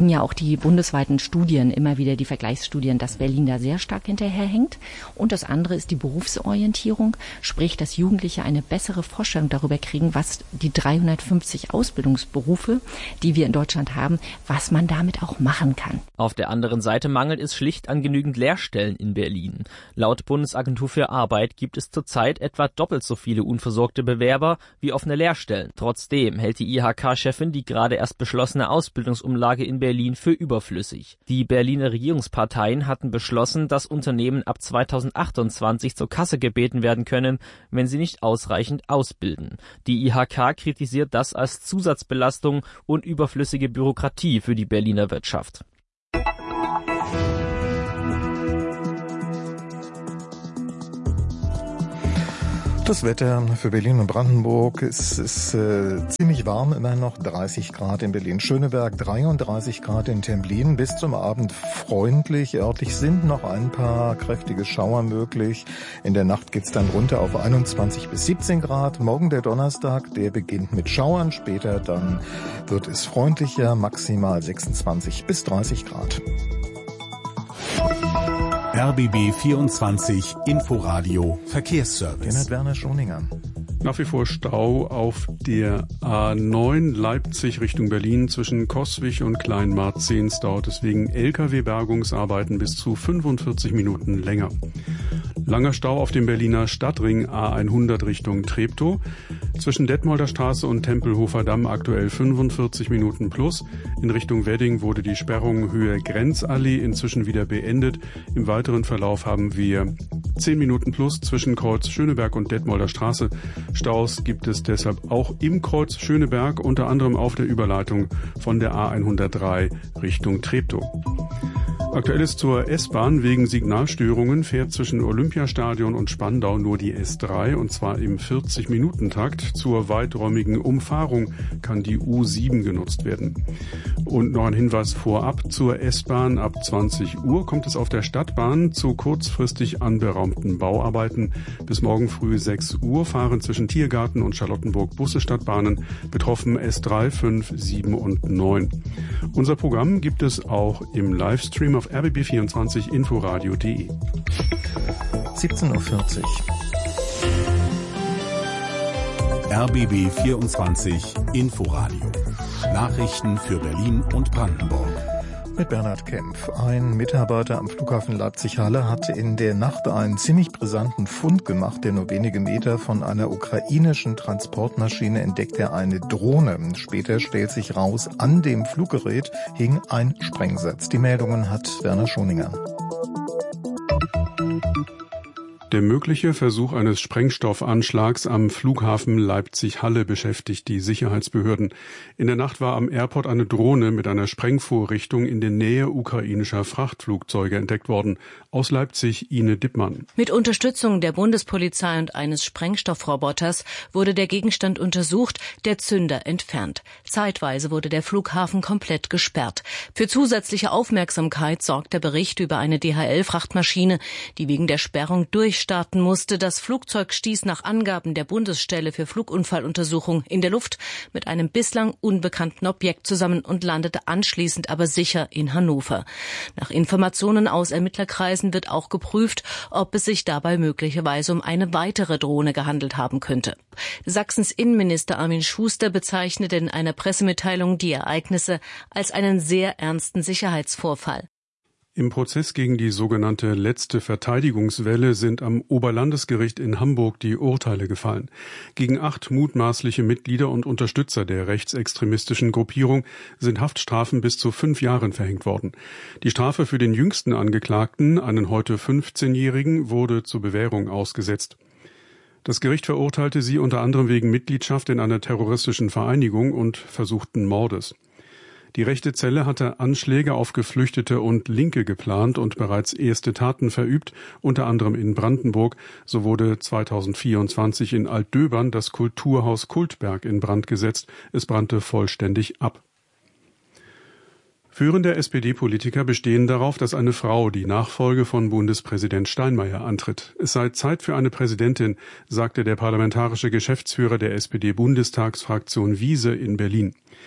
zeigen ja auch die bundesweiten Studien, immer wieder die Vergleichsstudien, dass Berlin da sehr stark hinterherhängt. Und das andere ist die Berufsorientierung, sprich, dass Jugendliche eine bessere Vorstellung darüber kriegen, was die dreihundertfünfzig Ausbildungsberufe, die wir in Deutschland haben, was man damit auch machen kann. Auf der anderen Seite mangelt es schlicht an genügend Lehrstellen in Berlin. Laut Bundesagentur für Arbeit gibt es zurzeit etwa doppelt so viele unversorgte Bewerber wie offene Lehrstellen. Trotzdem hält die I H K-Chefin die gerade erst beschlossene Ausbildungsumlage in Berlin für überflüssig. Die Berliner Regierungsparteien hatten beschlossen, dass Unternehmen ab zweitausendachtundzwanzig zur Kasse gebeten werden können, wenn sie nicht ausreichend ausbilden. Die I H K kritisiert das als Zusatzbelastung und überflüssige Bürokratie für die Berliner Wirtschaft. Das Wetter für Berlin und Brandenburg ist, ist äh, ziemlich warm, immerhin noch dreißig Grad in Berlin-Schöneberg, dreiunddreißig Grad in Templin, bis zum Abend freundlich. Örtlich sind noch ein paar kräftige Schauer möglich. In der Nacht geht's dann runter auf einundzwanzig bis siebzehn Grad. Morgen der Donnerstag, der beginnt mit Schauern, später dann wird es freundlicher, maximal sechsundzwanzig bis dreißig Grad. R B B vierundzwanzig Inforadio Verkehrsservice. Gernot Werner Schoninger. Nach wie vor Stau auf der A neun Leipzig Richtung Berlin zwischen Coswig und Kleinmarzens dauert es wegen L K W-Bergungsarbeiten bis zu fünfundvierzig Minuten länger. Langer Stau auf dem Berliner Stadtring A hundert Richtung Treptow. Zwischen Detmolder Straße und Tempelhofer Damm aktuell fünfundvierzig Minuten plus. In Richtung Wedding wurde die Sperrung Höhe Grenzallee inzwischen wieder beendet. Im weiteren Verlauf haben wir zehn Minuten plus zwischen Kreuz Schöneberg und Detmolder Straße. Staus gibt es deshalb auch im Kreuz Schöneberg, unter anderem auf der Überleitung von der A hundertdrei Richtung Treptow. Aktuell ist zur S-Bahn wegen Signalstörungen fährt zwischen Olympiastadion und Spandau nur die S drei und zwar im vierzig-Minuten-Takt. Zur weiträumigen Umfahrung kann die U sieben genutzt werden. Und noch ein Hinweis vorab zur S-Bahn. Ab zwanzig Uhr kommt es auf der Stadtbahn zu kurzfristig anberaumten Bauarbeiten. Bis morgen früh sechs Uhr fahren zwischen Tiergarten und Charlottenburg Busse Stadtbahnen. Betroffen S drei, fünf, sieben und neun. Unser Programm gibt es auch im Livestream auf r b b vierundzwanzig inforadio punkt de. siebzehn Uhr vierzig. R B B vierundzwanzig Inforadio. Nachrichten für Berlin und Brandenburg. Mit Bernhard Kempf. Ein Mitarbeiter am Flughafen Leipzig-Halle hat in der Nacht einen ziemlich brisanten Fund gemacht, der nur wenige Meter von einer ukrainischen Transportmaschine entdeckt er eine Drohne. Später stellt sich raus, an dem Fluggerät hing ein Sprengsatz. Die Meldungen hat Werner Schoninger. Der mögliche Versuch eines Sprengstoffanschlags am Flughafen Leipzig-Halle beschäftigt die Sicherheitsbehörden. In der Nacht war am Airport eine Drohne mit einer Sprengvorrichtung in der Nähe ukrainischer Frachtflugzeuge entdeckt worden. Aus Leipzig Ine Dippmann. Mit Unterstützung der Bundespolizei und eines Sprengstoffroboters wurde der Gegenstand untersucht, der Zünder entfernt. Zeitweise wurde der Flughafen komplett gesperrt. Für zusätzliche Aufmerksamkeit sorgt der Bericht über eine D H L-Frachtmaschine, die wegen der Sperrung durch starten musste. Das Flugzeug stieß nach Angaben der Bundesstelle für Flugunfalluntersuchung in der Luft mit einem bislang unbekannten Objekt zusammen und landete anschließend aber sicher in Hannover. Nach Informationen aus Ermittlerkreisen wird auch geprüft, ob es sich dabei möglicherweise um eine weitere Drohne gehandelt haben könnte. Sachsens Innenminister Armin Schuster bezeichnete in einer Pressemitteilung die Ereignisse als einen sehr ernsten Sicherheitsvorfall. Im Prozess gegen die sogenannte letzte Verteidigungswelle sind am Oberlandesgericht in Hamburg die Urteile gefallen. Gegen acht mutmaßliche Mitglieder und Unterstützer der rechtsextremistischen Gruppierung sind Haftstrafen bis zu fünf Jahren verhängt worden. Die Strafe für den jüngsten Angeklagten, einen heute fünfzehnjährigen, wurde zur Bewährung ausgesetzt. Das Gericht verurteilte sie unter anderem wegen Mitgliedschaft in einer terroristischen Vereinigung und versuchten Mordes. Die rechte Zelle hatte Anschläge auf Geflüchtete und Linke geplant und bereits erste Taten verübt, unter anderem in Brandenburg. So wurde zweitausendvierundzwanzig in Altdöbern das Kulturhaus Kultberg in Brand gesetzt. Es brannte vollständig ab. Führende S P D-Politiker bestehen darauf, dass eine Frau die Nachfolge von Bundespräsident Steinmeier antritt. Es sei Zeit für eine Präsidentin, sagte der parlamentarische Geschäftsführer der S P D-Bundestagsfraktion Wiese in Berlin.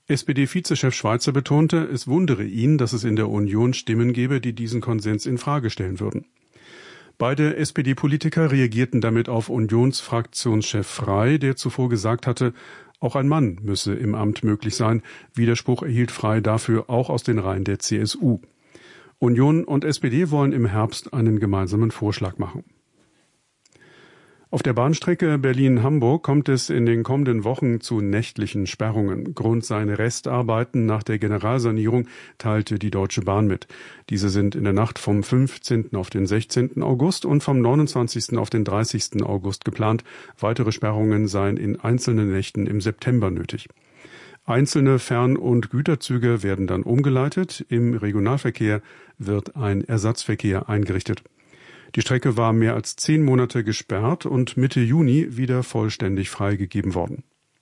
S P D-Vizechef Schweizer betonte, es wundere ihn, dass es in der Union Stimmen gebe, die diesen Konsens in Frage stellen würden. Beide S P D-Politiker reagierten damit auf Unionsfraktionschef Frey, der zuvor gesagt hatte, auch ein Mann müsse im Amt möglich sein. Widerspruch erhielt Frey dafür auch aus den Reihen der C S U. Union und S P D wollen im Herbst einen gemeinsamen Vorschlag machen. Auf der Bahnstrecke Berlin-Hamburg kommt es in den kommenden Wochen zu nächtlichen Sperrungen. Grund seien Restarbeiten nach der Generalsanierung, teilte die Deutsche Bahn mit. Diese sind in der Nacht vom fünfzehnten auf den sechzehnten August und vom neunundzwanzigsten auf den dreißigsten August geplant. Weitere Sperrungen seien in einzelnen Nächten im September nötig. Einzelne Fern- und Güterzüge werden dann umgeleitet. Im Regionalverkehr wird ein Ersatzverkehr eingerichtet. Die Strecke war mehr als zehn Monate gesperrt und Mitte Juni wieder vollständig freigegeben worden.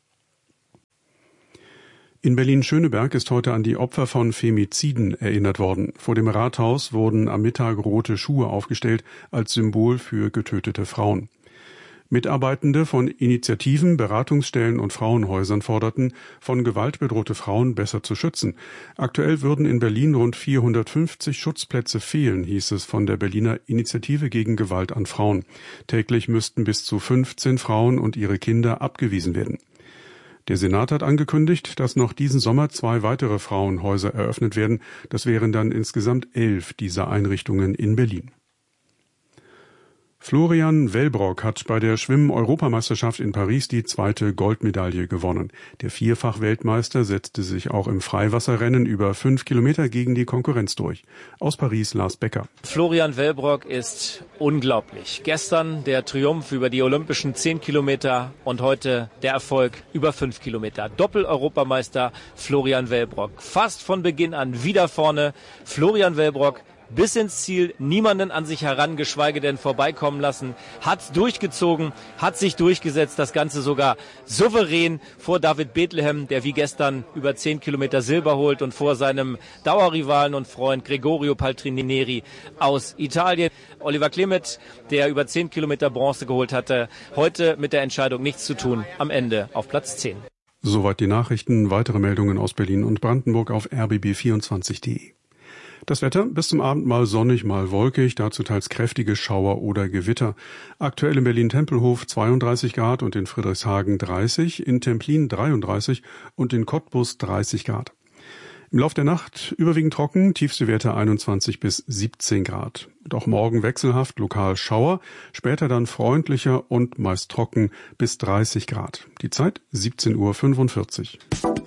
In Berlin-Schöneberg ist heute an die Opfer von Femiziden erinnert worden. Vor dem Rathaus wurden am Mittag rote Schuhe aufgestellt als Symbol für getötete Frauen. Mitarbeitende von Initiativen, Beratungsstellen und Frauenhäusern forderten, von Gewalt bedrohte Frauen besser zu schützen. Aktuell würden in Berlin rund vierhundertfünfzig Schutzplätze fehlen, hieß es von der Berliner Initiative gegen Gewalt an Frauen. Täglich müssten bis zu fünfzehn Frauen und ihre Kinder abgewiesen werden. Der Senat hat angekündigt, dass noch diesen Sommer zwei weitere Frauenhäuser eröffnet werden. Das wären dann insgesamt elf dieser Einrichtungen in Berlin. Florian Wellbrock hat bei der Schwimmen-Europameisterschaft in Paris die zweite Goldmedaille gewonnen. Der Vierfach-Weltmeister setzte sich auch im Freiwasserrennen über fünf Kilometer gegen die Konkurrenz durch. Aus Paris Lars Becker. Florian Wellbrock ist unglaublich. Gestern der Triumph über die olympischen zehn Kilometer und heute der Erfolg über fünf Kilometer. Doppel-Europameister Florian Wellbrock. Fast von Beginn an wieder vorne. Florian Wellbrock bis ins Ziel, niemanden an sich heran, geschweige denn vorbeikommen lassen, hat durchgezogen, hat sich durchgesetzt, das Ganze sogar souverän vor David Bethlehem, der wie gestern über zehn Kilometer Silber holt und vor seinem Dauerrivalen und Freund Gregorio Paltrineri aus Italien. Oliver Klemet, der über zehn Kilometer Bronze geholt hatte, heute mit der Entscheidung nichts zu tun, am Ende auf Platz zehn. Soweit die Nachrichten, weitere Meldungen aus Berlin und Brandenburg auf r b b vierundzwanzig punkt de. Das Wetter bis zum Abend mal sonnig, mal wolkig, dazu teils kräftige Schauer oder Gewitter. Aktuell in Berlin-Tempelhof zweiunddreißig Grad und in Friedrichshagen dreißig, in Templin dreiunddreißig und in Cottbus dreißig Grad. Im Lauf der Nacht überwiegend trocken, tiefste Werte einundzwanzig bis siebzehn Grad. Und auch morgen wechselhaft, lokal Schauer, später dann freundlicher und meist trocken bis dreißig Grad. Die Zeit siebzehn Uhr fünfundvierzig.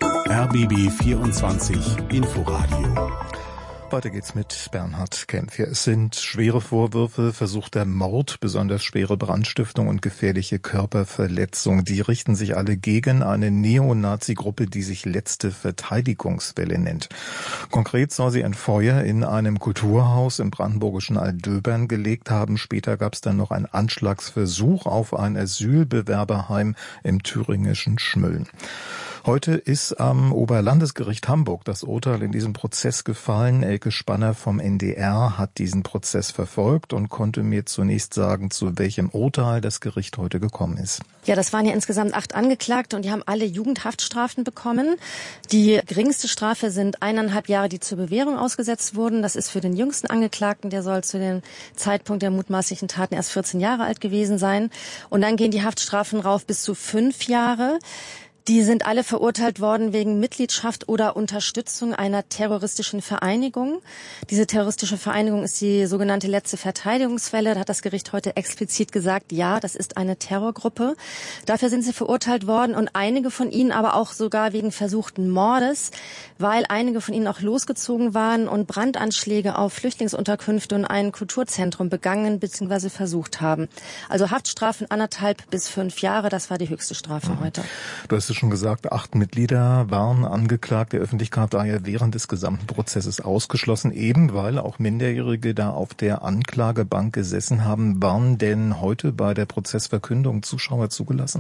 R B B vierundzwanzig Inforadio. Weiter geht's mit Bernhard Kempf. Es sind schwere Vorwürfe, versuchter Mord, besonders schwere Brandstiftung und gefährliche Körperverletzung. Die richten sich alle gegen eine Neonazi-Gruppe, die sich Letzte Verteidigungswelle nennt. Konkret soll sie ein Feuer in einem Kulturhaus im brandenburgischen Aldöbern gelegt haben. Später gab's dann noch einen Anschlagsversuch auf ein Asylbewerberheim im thüringischen Schmölln. Heute ist am Oberlandesgericht Hamburg das Urteil in diesem Prozess gefallen. Elke Spanner vom N D R hat diesen Prozess verfolgt und konnte mir zunächst sagen, zu welchem Urteil das Gericht heute gekommen ist. Ja, das waren ja insgesamt acht Angeklagte und die haben alle Jugendhaftstrafen bekommen. Die geringste Strafe sind eineinhalb Jahre, die zur Bewährung ausgesetzt wurden. Das ist für den jüngsten Angeklagten, der soll zu dem Zeitpunkt der mutmaßlichen Taten erst vierzehn Jahre alt gewesen sein. Und dann gehen die Haftstrafen rauf bis zu fünf Jahre. Die sind alle verurteilt worden wegen Mitgliedschaft oder Unterstützung einer terroristischen Vereinigung. Diese terroristische Vereinigung ist die sogenannte Letzte Verteidigungswelle. Da hat das Gericht heute explizit gesagt, ja, das ist eine Terrorgruppe. Dafür sind sie verurteilt worden und einige von ihnen aber auch sogar wegen versuchten Mordes, weil einige von ihnen auch losgezogen waren und Brandanschläge auf Flüchtlingsunterkünfte und ein Kulturzentrum begangen bzw. versucht haben. Also Haftstrafen anderthalb bis fünf Jahre, das war die höchste Strafe mhm. heute. Du hast es schon gesagt, acht Mitglieder waren angeklagt. Der Öffentlichkeit war ja während des gesamten Prozesses ausgeschlossen, eben weil auch Minderjährige da auf der Anklagebank gesessen haben. Waren denn heute bei der Prozessverkündung Zuschauer zugelassen?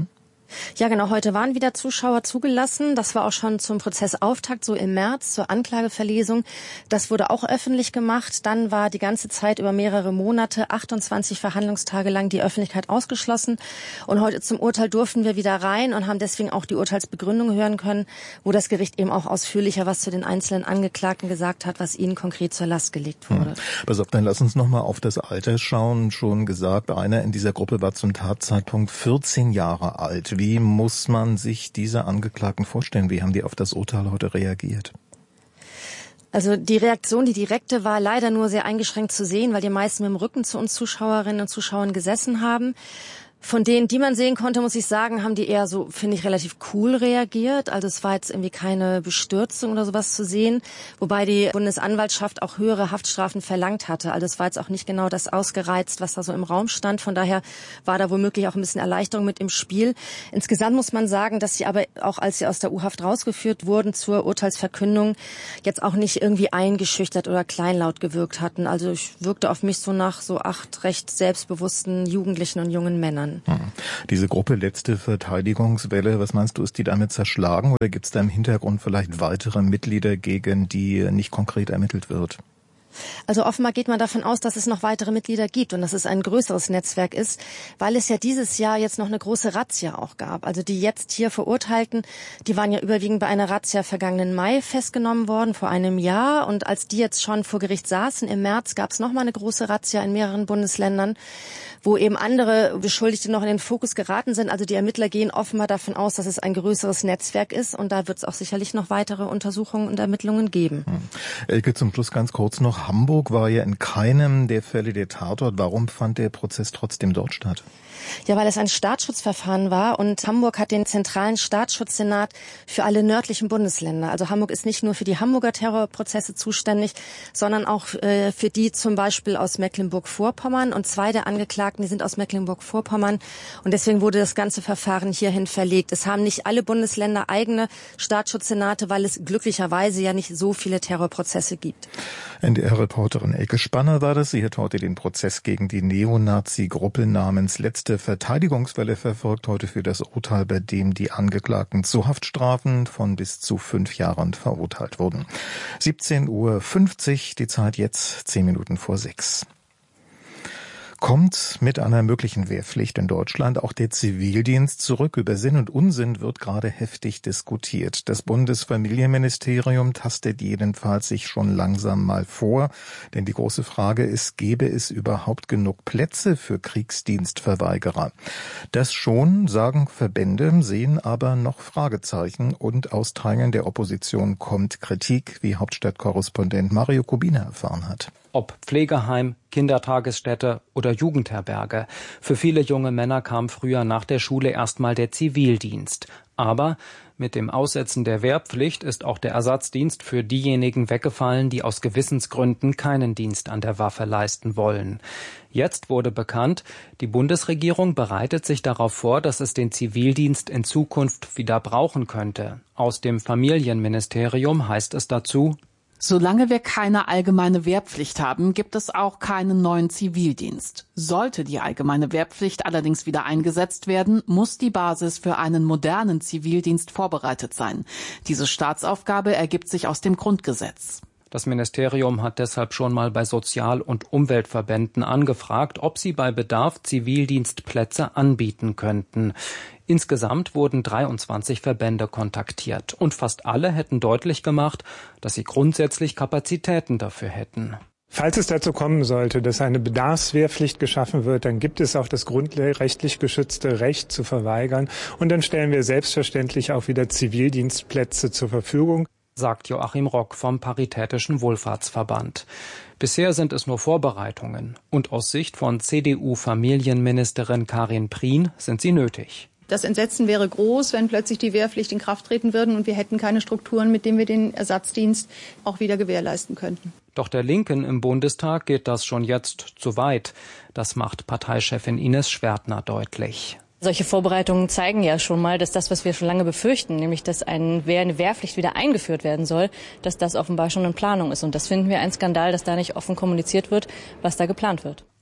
Ja, genau. Heute waren wieder Zuschauer zugelassen. Das war auch schon zum Prozessauftakt, so im März, zur Anklageverlesung. Das wurde auch öffentlich gemacht. Dann war die ganze Zeit über mehrere Monate, achtundzwanzig Verhandlungstage lang, die Öffentlichkeit ausgeschlossen. Und heute zum Urteil durften wir wieder rein und haben deswegen auch die Urteilsbegründung hören können, wo das Gericht eben auch ausführlicher was zu den einzelnen Angeklagten gesagt hat, was ihnen konkret zur Last gelegt wurde. Hm. Pass auf, dann lass uns noch mal auf das Alter schauen. Schon gesagt, einer in dieser Gruppe war zum Tatzeitpunkt vierzehn Jahre alt. Wie muss man sich diese Angeklagten vorstellen? Wie haben die auf das Urteil heute reagiert? Also die Reaktion, die direkte, war leider nur sehr eingeschränkt zu sehen, weil die meisten mit dem Rücken zu uns Zuschauerinnen und Zuschauern gesessen haben. Von denen, die man sehen konnte, muss ich sagen, haben die eher so, finde ich, relativ cool reagiert. Also es war jetzt irgendwie keine Bestürzung oder sowas zu sehen, wobei die Bundesanwaltschaft auch höhere Haftstrafen verlangt hatte. Also es war jetzt auch nicht genau das ausgereizt, was da so im Raum stand. Von daher war da womöglich auch ein bisschen Erleichterung mit im Spiel. Insgesamt muss man sagen, dass sie aber auch, als sie aus der U-Haft rausgeführt wurden zur Urteilsverkündung, jetzt auch nicht irgendwie eingeschüchtert oder kleinlaut gewirkt hatten. Also ich wirkte auf mich so nach so acht recht selbstbewussten Jugendlichen und jungen Männern. Diese Gruppe letzte Verteidigungswelle, was meinst du, ist die damit zerschlagen oder gibt es da im Hintergrund vielleicht weitere Mitglieder, gegen die nicht konkret ermittelt wird? Also offenbar geht man davon aus, dass es noch weitere Mitglieder gibt und dass es ein größeres Netzwerk ist, weil es ja dieses Jahr jetzt noch eine große Razzia auch gab. Also die jetzt hier Verurteilten, die waren ja überwiegend bei einer Razzia vergangenen Mai festgenommen worden, vor einem Jahr. Und als die jetzt schon vor Gericht saßen, im März gab es nochmal eine große Razzia in mehreren Bundesländern, wo eben andere Beschuldigte noch in den Fokus geraten sind. Also die Ermittler gehen offenbar davon aus, dass es ein größeres Netzwerk ist und da wird es auch sicherlich noch weitere Untersuchungen und Ermittlungen geben. Hm. Elke, zum Schluss ganz kurz noch. Hamburg war ja in keinem der Fälle der Tatort. Warum fand der Prozess trotzdem dort statt? Ja, weil es ein Staatsschutzverfahren war und Hamburg hat den zentralen Staatsschutzsenat für alle nördlichen Bundesländer. Also Hamburg ist nicht nur für die Hamburger Terrorprozesse zuständig, sondern auch äh, für die zum Beispiel aus Mecklenburg-Vorpommern. Und zwei der Angeklagten, die sind aus Mecklenburg-Vorpommern. Und deswegen wurde das ganze Verfahren hierhin verlegt. Es haben nicht alle Bundesländer eigene Staatsschutzsenate, weil es glücklicherweise ja nicht so viele Terrorprozesse gibt. N D R-Reporterin Elke Spanner war das. Sie hat heute den Prozess gegen die Neonazi-Gruppe namens Letzte Verteidigungswelle verfolgt, heute für das Urteil, bei dem die Angeklagten zu Haftstrafen von bis zu fünf Jahren verurteilt wurden. siebzehn Uhr fünfzig, die Zeit jetzt zehn Minuten vor sechs. Kommt mit einer möglichen Wehrpflicht in Deutschland auch der Zivildienst zurück? Über Sinn und Unsinn wird gerade heftig diskutiert. Das Bundesfamilienministerium tastet jedenfalls sich schon langsam mal vor. Denn die große Frage ist, gäbe es überhaupt genug Plätze für Kriegsdienstverweigerer? Das schon, sagen Verbände, sehen aber noch Fragezeichen. Und aus Teilen der Opposition kommt Kritik, wie Hauptstadtkorrespondent Mario Kubina erfahren hat. Ob Pflegeheim, Kindertagesstätte oder Jugendherberge. Für viele junge Männer kam früher nach der Schule erstmal der Zivildienst. Aber mit dem Aussetzen der Wehrpflicht ist auch der Ersatzdienst für diejenigen weggefallen, die aus Gewissensgründen keinen Dienst an der Waffe leisten wollen. Jetzt wurde bekannt, die Bundesregierung bereitet sich darauf vor, dass es den Zivildienst in Zukunft wieder brauchen könnte. Aus dem Familienministerium heißt es dazu: Solange wir keine allgemeine Wehrpflicht haben, gibt es auch keinen neuen Zivildienst. Sollte die allgemeine Wehrpflicht allerdings wieder eingesetzt werden, muss die Basis für einen modernen Zivildienst vorbereitet sein. Diese Staatsaufgabe ergibt sich aus dem Grundgesetz. Das Ministerium hat deshalb schon mal bei Sozial- und Umweltverbänden angefragt, ob sie bei Bedarf Zivildienstplätze anbieten könnten. Insgesamt wurden dreiundzwanzig Verbände kontaktiert und fast alle hätten deutlich gemacht, dass sie grundsätzlich Kapazitäten dafür hätten. Falls es dazu kommen sollte, dass eine Bedarfswehrpflicht geschaffen wird, dann gibt es auch das grundrechtlich geschützte Recht zu verweigern und dann stellen wir selbstverständlich auch wieder Zivildienstplätze zur Verfügung, sagt Joachim Rock vom Paritätischen Wohlfahrtsverband. Bisher sind es nur Vorbereitungen und aus Sicht von C D U-Familienministerin Karin Prien sind sie nötig. Das Entsetzen wäre groß, wenn plötzlich die Wehrpflicht in Kraft treten würde und wir hätten keine Strukturen, mit denen wir den Ersatzdienst auch wieder gewährleisten könnten. Doch der Linken im Bundestag geht das schon jetzt zu weit. Das macht Parteichefin Ines Schwertner deutlich. Solche Vorbereitungen zeigen ja schon mal, dass das, was wir schon lange befürchten, nämlich dass ein, eine Wehrpflicht wieder eingeführt werden soll, dass das offenbar schon in Planung ist. Und das finden wir ein Skandal, dass da nicht offen kommuniziert wird, was da geplant wird.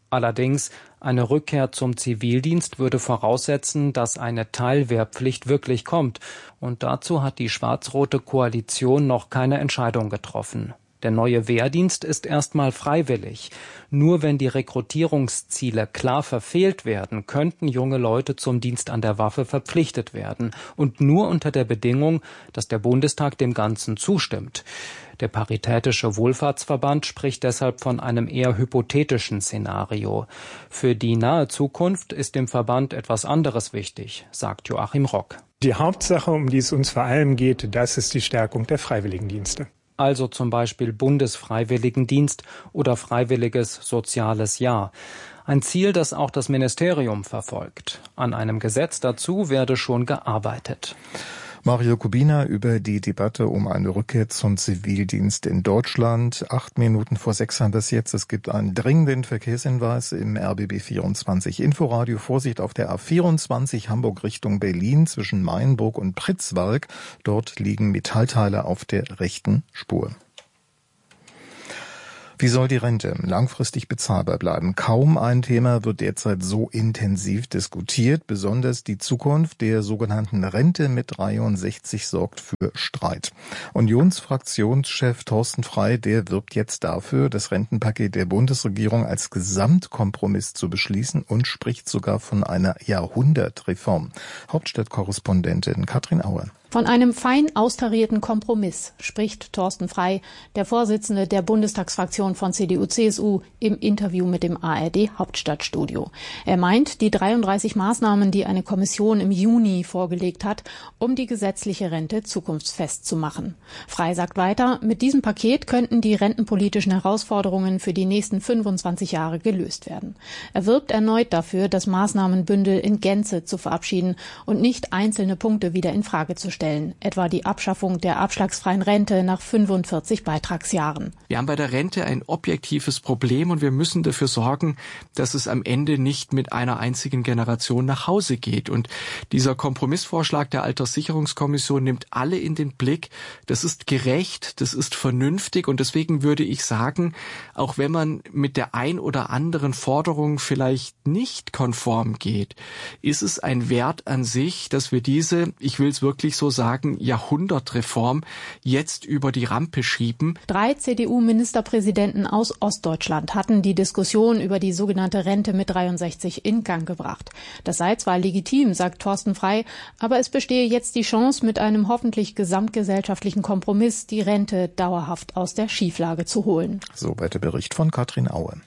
Allerdings, eine Rückkehr zum Zivildienst würde voraussetzen, dass eine Teilwehrpflicht wirklich kommt. Und dazu hat die schwarz-rote Koalition noch keine Entscheidung getroffen. Der neue Wehrdienst ist erstmal freiwillig. Nur wenn die Rekrutierungsziele klar verfehlt werden, könnten junge Leute zum Dienst an der Waffe verpflichtet werden. Und nur unter der Bedingung, dass der Bundestag dem Ganzen zustimmt. Der Paritätische Wohlfahrtsverband spricht deshalb von einem eher hypothetischen Szenario. Für die nahe Zukunft ist dem Verband etwas anderes wichtig, sagt Joachim Rock. Die Hauptsache, um die es uns vor allem geht, das ist die Stärkung der Freiwilligendienste. Also zum Beispiel Bundesfreiwilligendienst oder Freiwilliges Soziales Jahr. Ein Ziel, das auch das Ministerium verfolgt. An einem Gesetz dazu werde schon gearbeitet. Mario Kubina über die Debatte um eine Rückkehr zum Zivildienst in Deutschland. Acht Minuten vor sechs haben wir es jetzt. Es gibt einen dringenden Verkehrshinweis im R B B vierundzwanzig Inforadio. Vorsicht auf der A vierundzwanzig Hamburg Richtung Berlin zwischen Mainburg und Pritzwalk. Dort liegen Metallteile auf der rechten Spur. Wie soll die Rente langfristig bezahlbar bleiben? Kaum ein Thema wird derzeit so intensiv diskutiert. Besonders die Zukunft der sogenannten Rente mit dreiundsechzig sorgt für Streit. Unionsfraktionschef Thorsten Frey, der wirbt jetzt dafür, das Rentenpaket der Bundesregierung als Gesamtkompromiss zu beschließen und spricht sogar von einer Jahrhundertreform. Hauptstadtkorrespondentin Katrin Auer. Von einem fein austarierten Kompromiss spricht Thorsten Frey, der Vorsitzende der Bundestagsfraktion von C D U C S U, im Interview mit dem A R D Hauptstadtstudio. Er meint, die dreiunddreißig Maßnahmen, die eine Kommission im Juni vorgelegt hat, um die gesetzliche Rente zukunftsfest zu machen. Frey sagt weiter, mit diesem Paket könnten die rentenpolitischen Herausforderungen für die nächsten fünfundzwanzig Jahre gelöst werden. Er wirbt erneut dafür, das Maßnahmenbündel in Gänze zu verabschieden und nicht einzelne Punkte wieder in Frage zu stellen. Etwa die Abschaffung der abschlagsfreien Rente nach fünfundvierzig Beitragsjahren. Wir haben bei der Rente ein objektives Problem und wir müssen dafür sorgen, dass es am Ende nicht mit einer einzigen Generation nach Hause geht. Und dieser Kompromissvorschlag der Alterssicherungskommission nimmt alle in den Blick. Das ist gerecht, das ist vernünftig und deswegen würde ich sagen, auch wenn man mit der ein oder anderen Forderung vielleicht nicht konform geht, ist es ein Wert an sich, dass wir diese, ich will es wirklich so sagen, Jahrhundertreform jetzt über die Rampe schieben. Drei C D U-Ministerpräsidenten aus Ostdeutschland hatten die Diskussion über die sogenannte Rente mit dreiundsechzig in Gang gebracht. Das sei zwar legitim, sagt Thorsten Frey, aber es bestehe jetzt die Chance, mit einem hoffentlich gesamtgesellschaftlichen Kompromiss die Rente dauerhaft aus der Schieflage zu holen. Soweit der Bericht von Katrin Aue.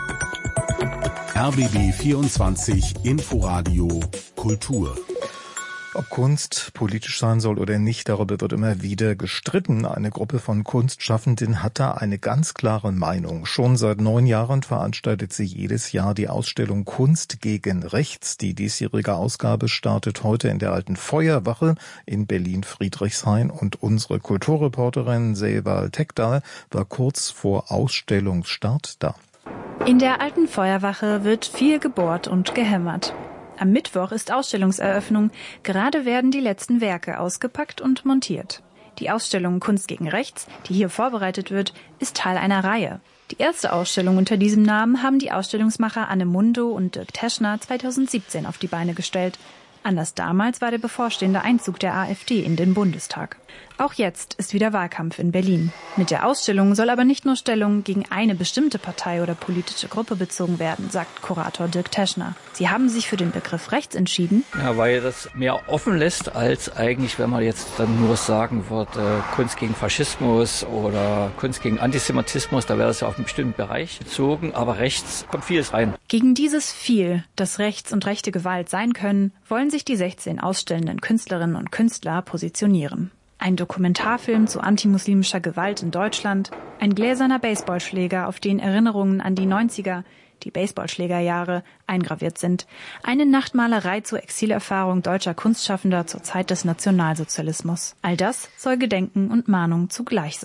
R B B vierundzwanzig Inforadio Kultur. Ob Kunst politisch sein soll oder nicht, darüber wird immer wieder gestritten. Eine Gruppe von Kunstschaffenden hat da eine ganz klare Meinung. Schon seit neun Jahren veranstaltet sie jedes Jahr die Ausstellung Kunst gegen Rechts. Die diesjährige Ausgabe startet heute in der Alten Feuerwache in Berlin-Friedrichshain. Und unsere Kulturreporterin Seyval Tekdal war kurz vor Ausstellungsstart da. In der Alten Feuerwache wird viel gebohrt und gehämmert. Am Mittwoch ist Ausstellungseröffnung. Gerade werden die letzten Werke ausgepackt und montiert. Die Ausstellung Kunst gegen Rechts, die hier vorbereitet wird, ist Teil einer Reihe. Die erste Ausstellung unter diesem Namen haben die Ausstellungsmacher Anne Mundo und Dirk Teschner zweitausendsiebzehn auf die Beine gestellt. Anders damals war der bevorstehende Einzug der AfD in den Bundestag. Auch jetzt ist wieder Wahlkampf in Berlin. Mit der Ausstellung soll aber nicht nur Stellung gegen eine bestimmte Partei oder politische Gruppe bezogen werden, sagt Kurator Dirk Teschner. Sie haben sich für den Begriff rechts entschieden. Ja, weil das mehr offen lässt, als eigentlich, wenn man jetzt dann nur sagen würde, Kunst gegen Faschismus oder Kunst gegen Antisemitismus, da wäre es ja auf einen bestimmten Bereich bezogen, aber rechts kommt vieles rein. Gegen dieses viel, das Rechts und rechte Gewalt sein können, wollen sich die sechzehn ausstellenden Künstlerinnen und Künstler positionieren. Ein Dokumentarfilm zu antimuslimischer Gewalt in Deutschland, ein gläserner Baseballschläger, auf den Erinnerungen an die neunziger, die Baseballschlägerjahre, eingraviert sind, eine Nachtmalerei zur Exilerfahrung deutscher Kunstschaffender zur Zeit des Nationalsozialismus. All das soll Gedenken und Mahnung zugleich sein.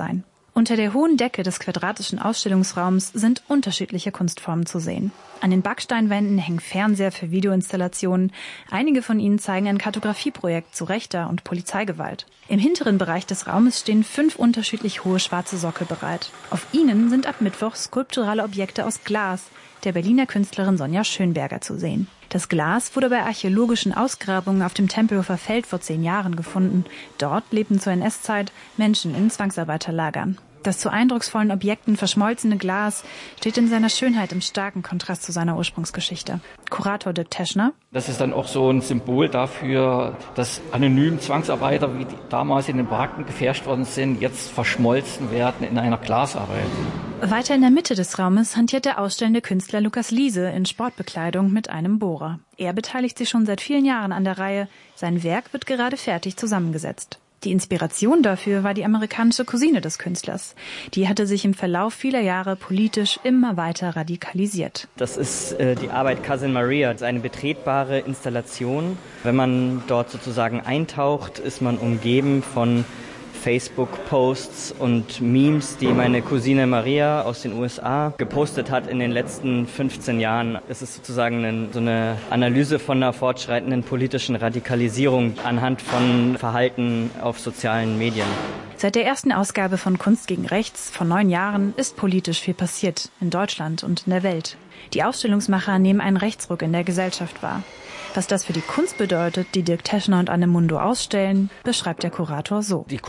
Unter der hohen Decke des quadratischen Ausstellungsraums sind unterschiedliche Kunstformen zu sehen. An den Backsteinwänden hängen Fernseher für Videoinstallationen. Einige von ihnen zeigen ein Kartografieprojekt zu rechter und Polizeigewalt. Im hinteren Bereich des Raumes stehen fünf unterschiedlich hohe schwarze Sockel bereit. Auf ihnen sind ab Mittwoch skulpturale Objekte aus Glas der Berliner Künstlerin Sonja Schönberger zu sehen. Das Glas wurde bei archäologischen Ausgrabungen auf dem Tempelhofer Feld vor zehn Jahren gefunden. Dort lebten zur N S-Zeit Menschen in Zwangsarbeiterlagern. Das zu eindrucksvollen Objekten verschmolzene Glas steht in seiner Schönheit im starken Kontrast zu seiner Ursprungsgeschichte. Kurator Dirk Teschner: Das ist dann auch so ein Symbol dafür, dass anonym Zwangsarbeiter, wie die damals in den Baracken gefärscht worden sind, jetzt verschmolzen werden in einer Glasarbeit. Weiter in der Mitte des Raumes hantiert der ausstellende Künstler Lukas Liese in Sportbekleidung mit einem Bohrer. Er beteiligt sich schon seit vielen Jahren an der Reihe. Sein Werk wird gerade fertig zusammengesetzt. Die Inspiration dafür war die amerikanische Cousine des Künstlers. Die hatte sich im Verlauf vieler Jahre politisch immer weiter radikalisiert. Das ist äh, die Arbeit Cousin Maria. Das ist eine betretbare Installation. Wenn man dort sozusagen eintaucht, ist man umgeben von Facebook-Posts und Memes, die meine Cousine Maria aus den U S A gepostet hat in den letzten fünfzehn Jahren. Es ist sozusagen eine, so eine Analyse von einer fortschreitenden politischen Radikalisierung anhand von Verhalten auf sozialen Medien. Seit der ersten Ausgabe von Kunst gegen Rechts vor neun Jahren ist politisch viel passiert, in Deutschland und in der Welt. Die Ausstellungsmacher nehmen einen Rechtsruck in der Gesellschaft wahr. Was das für die Kunst bedeutet, die Dirk Teschner und Anne Mundo ausstellen, beschreibt der Kurator so. Die